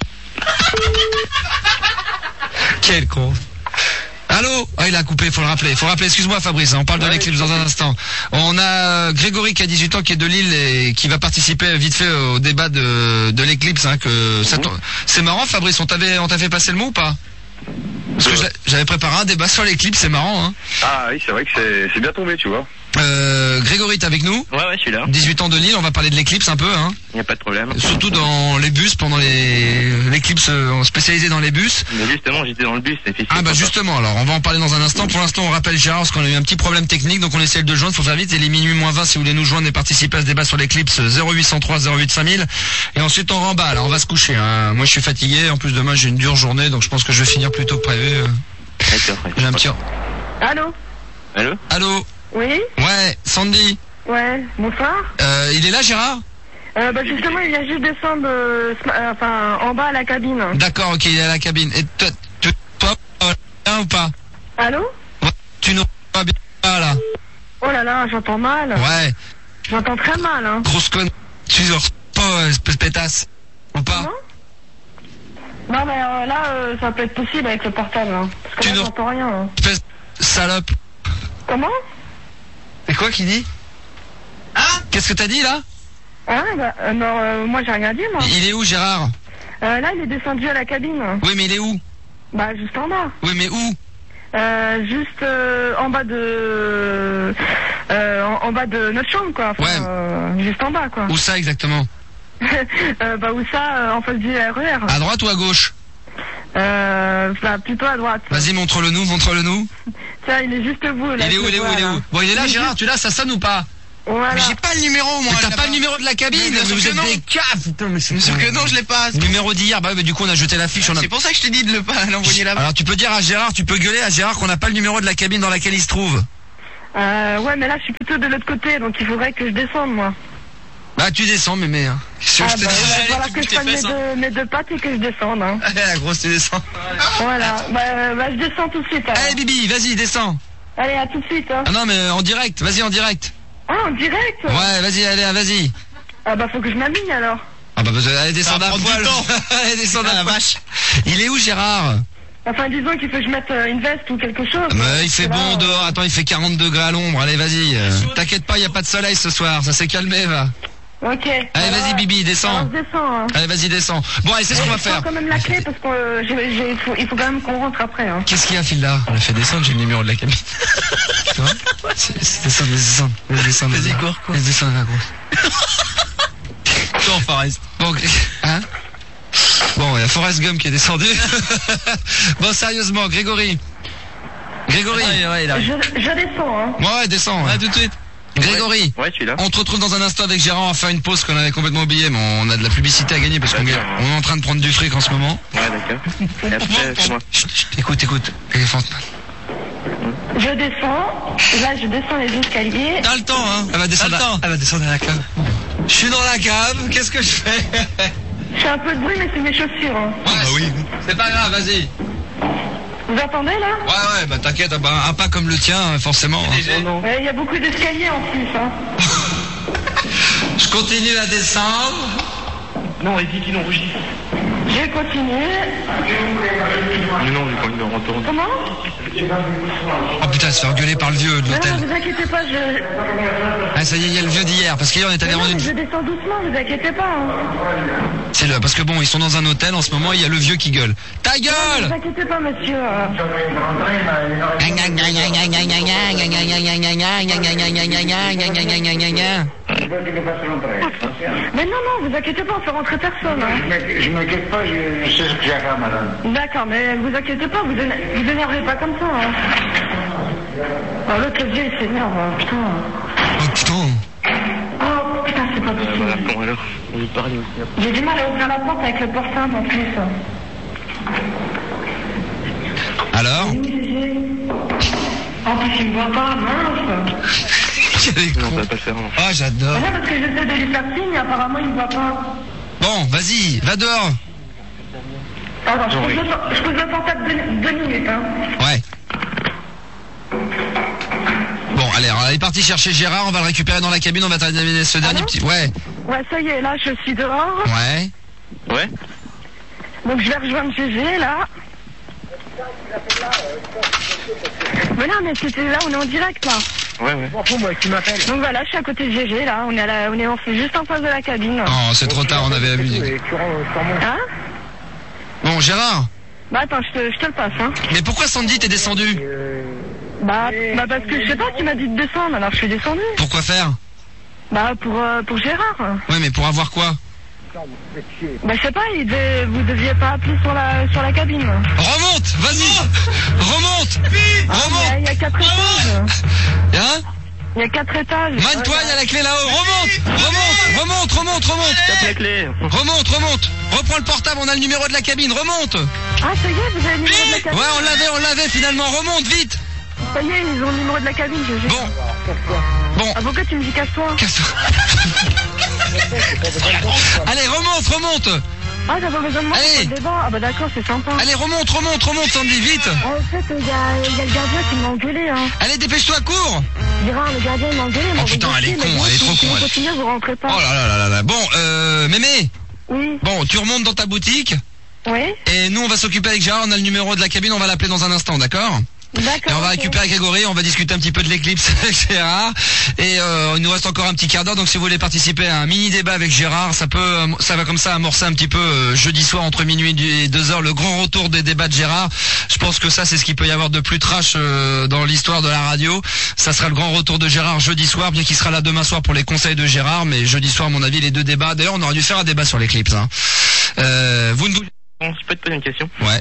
Quel con. Allô? Ah, il a coupé, faut le rappeler. Faut le rappeler, excuse-moi Fabrice, on parle de l'éclipse dans un instant. On a Grégory qui a dix-huit ans, qui est de Lille et qui va participer vite fait au débat de, de l'éclipse. Hein, que ça c'est marrant Fabrice, on t'avait on t'a fait passer le mot ou pas? Parce que j'avais préparé un débat sur l'éclipse, c'est marrant. Hein. Ah oui, c'est vrai que c'est bien tombé, tu vois. Euh, Grégory, t'es avec nous? Ouais, ouais, je suis là. dix-huit ans de Lille, on va parler de l'éclipse un peu, hein. Y a pas de problème. Surtout dans les bus, pendant les l'éclipse euh, spécialisée dans les bus. Mais justement, j'étais dans le bus, c'est difficile. Ah bah justement, alors on va en parler dans un instant. Pour l'instant, on rappelle Gérard parce qu'on a eu un petit problème technique, donc on essaie de le joindre. Faut faire vite. Il est minuit moins vingt si vous voulez nous joindre et participer à ce débat sur l'éclipse. Zéro huit cent trois zéro huit cinq mille. Et ensuite on remballe. On va se coucher. Hein. Moi, je suis fatigué. En plus demain, j'ai une dure journée, donc je pense que je vais finir plus tôt que prévu. J'ai un petit. Allô? Allô? Allô? Oui? Ouais, Sandy. Ouais, bonsoir. Euh, il est là, Gérard? Euh, bah justement, il vient juste descendre, euh, enfin, en bas à la cabine. D'accord, ok, il est à la cabine. Et toi, tu, toi, bien ou pas? Allô? Ouais, tu nous pas bien là? Oh là là, j'entends mal. Ouais. J'entends très mal, hein. Grosse conne, tu dors pas, espèce pétasse. Ou pas? Non, non mais euh, là, euh, ça peut être possible avec le portable, hein. Parce que tu là, nous... j'entends rien. Hein. Espèce salope. Comment? C'est quoi qui dit? Hein? Qu'est-ce que t'as dit là? Ah bah euh, non, euh, moi j'ai rien dit moi. Il est où Gérard? Euh, là il est descendu à la cabine. Oui mais il est où? Bah juste en bas. Oui mais où? Euh, juste euh, en bas de... Euh, en, en bas de notre chambre quoi. Enfin, ouais. Euh, juste en bas quoi. Où ça exactement? euh, bah où ça, euh, en face du R E R. À droite ou à gauche? Euh, enfin, plutôt à droite. Vas-y, montre-le nous, montre-le nous. Tiens, il est juste vous, là. Il est où, il est où, il est où? Bon, il est là, Gérard, tu l'as, ça sonne ou pas? Voilà. Mais j'ai pas le numéro, moi. Mais t'as là-bas. pas le numéro de la cabine? Mais bien sûr vous que êtes non. des caves, putain, mais c'est Bien sûr que non, je l'ai pas. Le numéro d'hier, bah oui, mais du coup, on a jeté la fiche. On a... C'est pour ça que je t'ai dit de le pas l'envoyer là-bas. Alors, tu peux dire à Gérard, tu peux gueuler à Gérard qu'on n'a pas le numéro de la cabine dans laquelle il se trouve. Euh, ouais, mais là, je suis plutôt de l'autre côté, donc il faudrait que je descende, moi. Bah, tu descends, mémé, hein. Ah, bah, bah, voilà que je prenne mes, deux, mes deux pattes et que je descende, hein. Allez, la grosse, tu descends. Voilà, bah, bah, je descends tout de suite, alors. Allez, Bibi, vas-y, descends. Allez, à tout de suite, hein. Ah non, mais en direct, vas-y, en direct. Ah, en direct? Ouais, vas-y, allez, vas-y. Ah, bah, faut que je m'habille, alors. Ah bah, allez, descends d'un poil. Allez, descends d'un vache. Il est où, Gérard? Enfin, disons qu'il faut que je mette euh, une veste ou quelque chose. Mais il fait Parce que bon là, dehors, attends, il fait quarante degrés à l'ombre, allez, vas-y. euh, T'inquiète pas, il y a pas de soleil ce soir, ça s'est calmé, va. Ok. Allez, vas-y, Bibi, descends. Alors, je descends, hein. Allez, vas-y, descends. Bon, allez, c'est ce qu'on va Je faire. prends quand même la clé parce qu'il faut, il faut quand même qu'on rentre après, hein. Qu'est-ce qu'il y a, Phil, là? On l'a fait descendre, j'ai le numéro de la cabine. Tu vois? C'est c'est descendre, laisse descendre. Laisse descendre. Vas-y, cours, cours. Laisse descendre, la grosse. Attends, Forrest. Bon, hein? Bon, il y a Forrest Gump qui est descendu. Bon, sérieusement, Grégory. Grégory. Ouais, ouais, il arrive. Je, je descends, hein. Ouais, ouais, descends. Ouais, tout de suite. Grégory. Ouais, je suis là. On te retrouve dans un instant avec Gérard, on va faire une pause qu'on avait complètement oubliée, mais on a de la publicité à gagner parce qu'on gagne- on est en train de prendre du fric en ce moment. Ouais, d'accord. Et après, c'est moi. Chut, chut, écoute, écoute, éléphant. Je descends. Et là, je descends les escaliers. T'as le temps, hein. Elle va descendre, à, elle va descendre à la cave. Je suis dans la cave, qu'est-ce que je fais? Je fais un peu de bruit, mais c'est mes chaussures, hein. Ouais, bah oui. C'est pas grave, vas-y. Vous attendez, là? Ouais, ouais, bah t'inquiète, bah, un pas comme le tien, forcément. hein. Ouais, il y a beaucoup d'escaliers en plus, hein. Je continue à descendre. Non, il dit qu'il enregistre. Je continue. Mais non, j'ai pas envie de retourner. Comment? Oh putain, se faire engueuler par le vieux de Non, l'hôtel. non, vous inquiétez pas, je... Ah, ça y est, il y a le vieux d'hier, parce qu'hier on est allé Mais non, rendre mais une... je descends doucement, vous inquiétez pas, hein. C'est le, parce que bon, ils sont dans un hôtel en ce moment, il y a le vieux qui gueule. Ta Non, gueule! vous inquiétez pas, monsieur. euh. Mais non, non, vous inquiétez pas, on fait rentrer personne, hein. Je m'inquiète pas, je sais ce que j'ai à faire, madame. D'accord, mais vous inquiétez pas, vous éner- vous énervez pas comme ça, hein. Oh, l'autre le vieux, il s'énerve, hein, putain. Oh putain! Oh, putain, c'est pas possible. Bon, alors, on lui parle aussi. J'ai du mal à ouvrir la porte avec le portable en plus. Alors? En plus, il me voit pas, mince. Non, ça va pas le faire. non. Ah, j'adore. Voilà, parce que j'essaie de lui faire signe, apparemment, il me voit pas. Bon, vas-y, va dehors. Pardon, je pose le, je pose le portable deux, deux minutes, hein. Ouais. Bon, allez, alors, elle est partie chercher Gérard, on va le récupérer dans la cabine, on va terminer ce dernier petit... Ouais, Ouais, ça y est, là, je suis dehors. ouais. Ouais. Donc, je vais rejoindre G G, là. Mais non, mais c'était là, on est en direct, là. Ouais, ouais. Donc voilà, je suis à côté de G G, là. On est, à la, on est en- juste en face de la cabine. Oh, c'est trop tard, on avait abusé. Hein? Bon, Gérard, Bah, attends, je te, je te le passe, hein. mais pourquoi Sandy t'es descendu? Bah, bah, parce que je sais pas, tu m'as dit de descendre, alors je suis descendu. Pourquoi faire? Bah, pour, euh, pour Gérard. Ouais, mais pour avoir quoi? Bah, je sais pas, il devait- vous deviez pas appeler sur la, sur la cabine. Remonte, vas-y. Remonte, Ah, remonte. mais il y a quatre étages. Hein? Il y a quatre étages. Mane-toi, il y a la clé là-haut. Remonte, remonte, remonte, remonte, remonte. Tape la clé. Remonte, remonte. Reprends le portable, on a le numéro de la cabine. Remonte. Ah, ça y est, vous avez le numéro de la cabine. Ouais, on l'avait, on l'avait finalement. Remonte vite. Ça y est, ils ont le numéro de la cabine, G G. Bon. Bon. Ah, pourquoi tu me dis casse-toi? Casse-toi. Allez, remonte, remonte. Ah, t'as pas besoin de moi pour Allez. faire le débat? Ah, bah d'accord, c'est sympa. Allez, remonte, remonte, remonte, Sandy, vite. Ah, en fait, il y a, il y a le gardien qui m'a engueulé, hein. Allez, dépêche-toi, cours. Gérard, le gardien, il m'a engueulé. il m'a Oh, putain, envoyé elle est ici, con, il m'a dit, elle est trop si con, vous elle. continuez, vous rentrez pas. Oh là là là là là. Bon, euh, Mémé. Oui. Bon, tu remontes dans ta boutique. Oui. Et nous, on va s'occuper avec Gérard. On a le numéro de la cabine. On va l'appeler dans un instant, d'accord? D'accord. Et on va ok. récupérer Grégory, on va discuter un petit peu de l'éclipse avec Gérard. Et euh, il nous reste encore un petit quart d'heure, donc si vous voulez participer à un mini débat avec Gérard, ça peut, euh, ça va comme ça amorcer un petit peu euh, jeudi soir entre minuit et deux heures le grand retour des débats de Gérard. Je pense que ça c'est ce qu'il peut y avoir de plus trash euh, dans l'histoire de la radio. Ça sera le grand retour de Gérard jeudi soir, bien qu'il sera là demain soir pour les conseils de Gérard, mais jeudi soir à mon avis les deux débats. D'ailleurs on aurait dû faire un débat sur l'éclipse. Hein. Euh, vous ne voulez... Bon, je peux te poser une question. Ouais.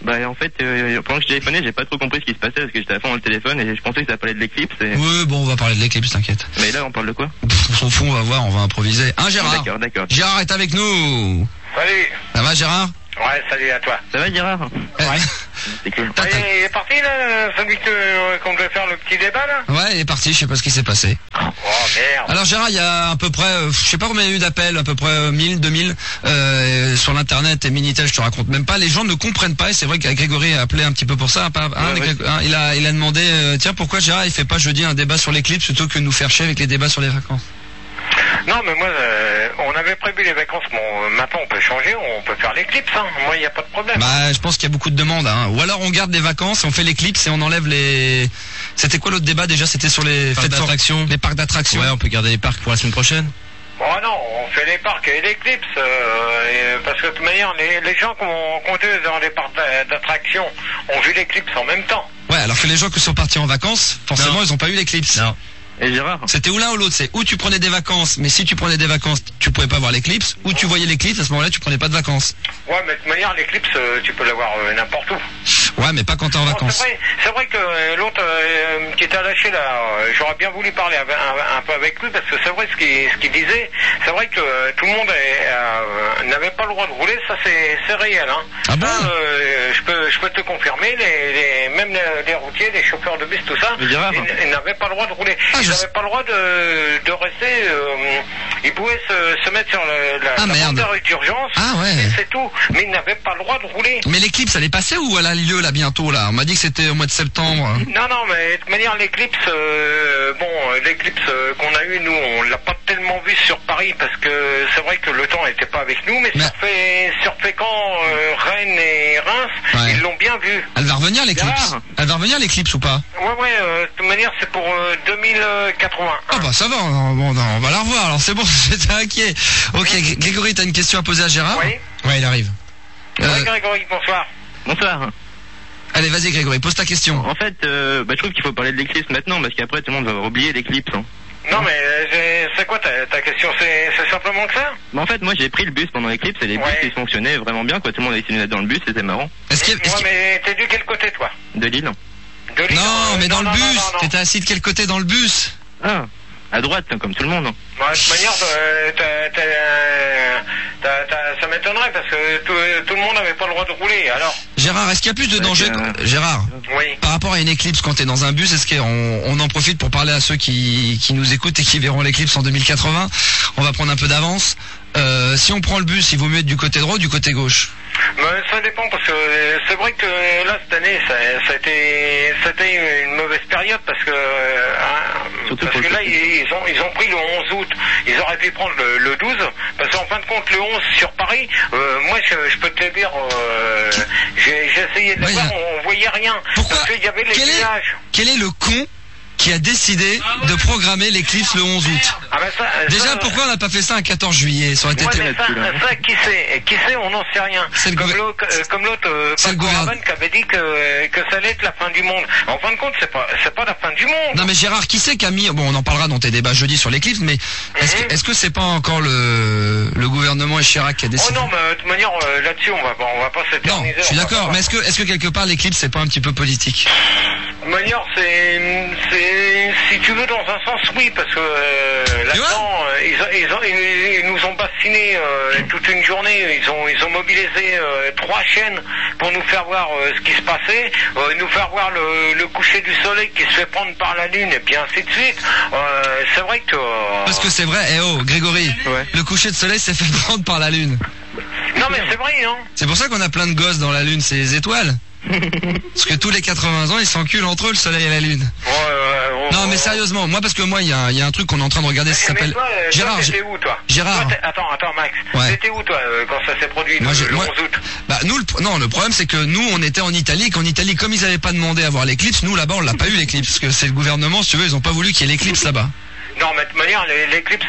Bah en fait, euh, pendant que je téléphonais, j'ai pas trop compris ce qui se passait parce que j'étais à fond dans le téléphone et je pensais que ça parlait de l'éclipse. Et... Oui, bon, on va parler de l'éclipse, t'inquiète. Mais là, on parle de quoi? Pff, on s'en fout, on va voir, on va improviser. Hein, Gérard? D'accord, d'accord. Gérard est avec nous. Salut. Ça va, Gérard? Ouais, salut à toi. Ça va, Gérard? Ouais. C'est cool. Ouais, il est parti là, celui que- qu'on devait faire le petit débat là? Ouais, il est parti, je sais pas ce qui s'est passé. Oh merde. Alors Gérard, il y a à peu près, euh, je sais pas combien il y a eu d'appels, à peu près euh, mille, deux mille euh, sur l'internet et Minitel, je te raconte même pas. Les gens ne comprennent pas et c'est vrai que Grégory a appelé un petit peu pour ça. Hein, pas- hein, Ouais, ouais. Grég- hein, il a, il a demandé, euh, tiens, pourquoi Gérard il fait pas jeudi un débat sur l'éclipse plutôt que de nous faire chier avec les débats sur les vacances. Non, mais moi, euh, on avait prévu les vacances. Bon, euh, maintenant on peut changer, on peut faire l'éclipse. Hein. Moi, il n'y a pas de problème. Bah, je pense qu'il y a beaucoup de demandes. Hein. Ou alors on garde les vacances, et on fait l'éclipse et on enlève les. C'était quoi l'autre débat déjà? C'était sur les Parcs fêtes for- d'attractions. les parcs d'attractions. Ouais, on peut garder les parcs pour la semaine prochaine. Bon, non, on fait les parcs et l'éclipse. Euh, et- parce que de toute manière, les, les gens qui ont compté dans les parcs d'a- d'attractions ont vu l'éclipse en même temps. Ouais, alors que les gens qui sont partis en vacances, forcément, Non. ils ont pas eu l'éclipse. Non. Et Gérard? C'était ou l'un ou l'autre, c'est où tu prenais des vacances, mais si tu prenais des vacances, tu pouvais pas voir l'éclipse, ou tu voyais l'éclipse, à ce moment-là, tu prenais pas de vacances. Ouais, mais de toute manière, l'éclipse, euh, tu peux l'avoir euh, n'importe où. Ouais, mais pas quand t'es en Bon, vacances. c'est vrai, c'est vrai que euh, l'autre euh, qui était lâché là, euh, j'aurais bien voulu parler avec- un, un peu avec lui parce que c'est vrai ce qu'il ce qu'il disait. C'est vrai que euh, tout le monde est, euh, n'avait pas le droit de rouler, ça c'est c'est réel. Hein. Ah bon? Ça, euh, je peux je peux te confirmer, les, les même les, les routiers, les chauffeurs de bus, tout ça, Mais Gérard. ils, ils n'avaient pas le droit de rouler. Ah, ils je n'avaient sais. pas le droit de, de rester. Euh, ils pouvaient se, se mettre sur le, la, Ah, la merde. bande d'urgence. Ah, ouais. Et c'est tout. Mais ils n'avaient pas le droit de rouler. Mais l'éclipse, elle est passée ou elle a lieu là bientôt là? On m'a dit que c'était au mois de septembre. Non, non, mais de toute manière, l'éclipse, euh, bon, euh, l'éclipse euh, qu'on a eu, nous, on l'a pas tellement vu sur Paris parce que c'est vrai que le temps n'était pas avec nous, mais, Mais- sur, Fé- sur Fécamp, euh, Rennes et Reims, Ouais. ils l'ont bien vu. Elle va revenir l'éclipse? Gérard. Elle va revenir l'éclipse ou pas? Ouais, ouais, euh, de toute manière, c'est pour euh, deux mille quatre-vingt-un. Ah bah ça va, on, bon, on va la revoir, alors c'est bon, j'étais inquiet. Ok, Gr- Grégory, t'as une question à poser à Gérard? Oui. Ouais, il arrive. Euh, Ouais, Grégory, bonsoir. Bonsoir. allez, vas-y Grégory, pose ta question. En fait, euh, bah, je trouve qu'il faut parler de l'éclipse maintenant parce qu'après tout le monde va oublier l'éclipse. Hein. Non, mais euh, c'est- c'est quoi ta, ta question? C'est c'est simplement que ça? Mais en fait, moi j'ai pris le bus pendant l'éclipse et les bus Ouais. ils fonctionnaient vraiment bien quoi. Tout le monde avait ses lunettes dans le bus, c'était marrant. Est-ce qu'il y a- est-ce Ouais, qu'il- mais t'es du quel côté, toi? De Lille. De Lille, Non, euh, mais dans le non, bus, non, non, non. t'étais assis de quel côté dans le bus? Ah, à droite comme tout le monde. Hein. Bah, de toute manière, euh, t'as- t'as- euh, t'as- t'as- ça m'étonnerait parce que tout, tout le monde n'avait pas le droit de rouler. Alors, Gérard, est-ce qu'il y a plus de Ouais, danger euh, que- Gérard, oui. par rapport à une éclipse quand t'es dans un bus, est-ce qu'on on en profite pour parler à ceux qui, qui nous écoutent et qui verront l'éclipse en deux mille quatre-vingts? On va prendre un peu d'avance. Euh, si on prend le bus, il vaut mieux être du côté droit ou du côté gauche? Mais ça dépend parce que euh, c'est vrai que euh, là cette année ça, ça a été ça a été une mauvaise période parce que euh, hein, Surtout parce pour que le là festival. ils, ils ont ils ont pris le onze août, ils auraient pu prendre le, le douze parce qu'en fin de compte le onze sur Paris, euh, moi je, je peux te le dire, euh, j'ai j'ai essayé de le Ouais, voir, y a- on, on voyait rien Pourquoi parce qu'il y avait les Quel est- nuages. Quel est le con qui a décidé de programmer l'éclipse le onze août? Ah ben ça, Déjà, ça, pourquoi on n'a pas fait ça un quatorze juillet? Ça aurait été Ouais, très- mais ça, ça, qui sait Qui sait, on n'en sait rien. C'est le Comme gouver- l'autre, euh, comme l'autre, euh, C'est le Paco gouvernement. Rabanne qui avait dit que, que ça allait être la fin du monde. En fin de compte, c'est pas, c'est pas la fin du monde. Non mais Gérard, qui c'est qui a mis... Bon, on en parlera dans tes débats jeudi sur l'éclipse, mais est-ce Mhm. que est-ce que c'est pas encore le, le gouvernement et Chirac qui a Oh décidé? non, mais de toute manière, euh, là-dessus, on va pas, on va pas Non, s'éterniser. je suis on va d'accord, pas- mais est-ce que, est-ce que quelque part l'éclipse c'est pas un petit peu politique? De toute manière, c'est, c'est, si tu veux, dans un sens, oui, parce que euh, là-dedans, euh, ils, ont- ils, ont- ils- ils nous ont bassiné euh, toute une journée. Ils ont, ils ont mobilisé euh, trois chaînes pour nous faire voir euh, ce qui se passait, euh, nous faire voir le, le coucher du soleil qui se fait prendre par la lune, et puis ainsi de suite. Euh, c'est vrai que. euh, Parce que c'est vrai, eh oh, Grégory, Ouais. le coucher de soleil s'est fait prendre par la lune. Non, mais c'est vrai, hein. C'est pour ça qu'on a plein de gosses dans la lune, c'est les étoiles. Parce que tous les quatre-vingts ans, ils s'enculent entre eux le soleil et la lune. Ouais, ouais, ouais, Non mais ouais. sérieusement, moi parce que moi il y a, il y a un truc qu'on est en train de regarder, ça Mais s'appelle... toi, euh, toi, Gérard, t'étais j'ai- où, toi Gérard. Toi, t'es- attends, attends, Max. Ouais. T'étais où, toi, euh, quand ça s'est produit, Moi, le, j'ai- le moi- onze août? Bah nous, le, non, le problème c'est que nous on était en Italie, qu'en Italie comme ils avaient pas demandé à voir l'éclipse, nous là-bas on l'a pas eu l'éclipse, parce que c'est le gouvernement, si tu veux, ils ont pas voulu qu'il y ait l'éclipse là-bas. Non, mais de toute manière, l'é- l'éclipse,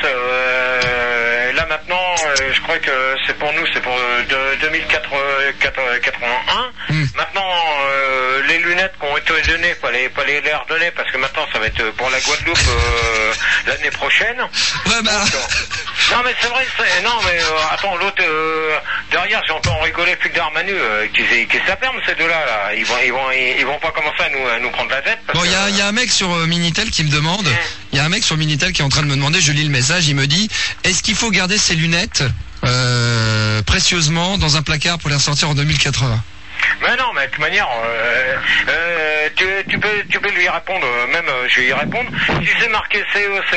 euh, là maintenant, euh, je crois que c'est pour nous, c'est pour euh, de- deux mille quatre-vingt-un. Hmm. Maintenant, euh, les lunettes qui ont été données, pas les, pas les leur donner, parce que maintenant ça va être pour la Guadeloupe euh, l'année prochaine. Ouais bah... Donc, Non mais c'est vrai, c'est... non mais euh, attends, l'autre euh, derrière, j'entends rigoler Phil Darmanu, euh, qui qui s'appellent ces deux-là, là. Ils vont, ils vont, ils vont pas commencer à nous, à nous prendre la tête. Bon, il y a, il y a un mec sur euh, Minitel qui me demande, il y a un mec sur Minitel qui est en train de me demander, je lis le message, il me dit, est-ce qu'il faut garder ses lunettes euh, précieusement dans un placard pour les ressortir en deux mille quatre-vingts? Mais non, mais de toute manière, euh, euh, tu, tu peux, tu peux lui répondre, même, euh, je vais y répondre. Si c'est marqué C E, c'est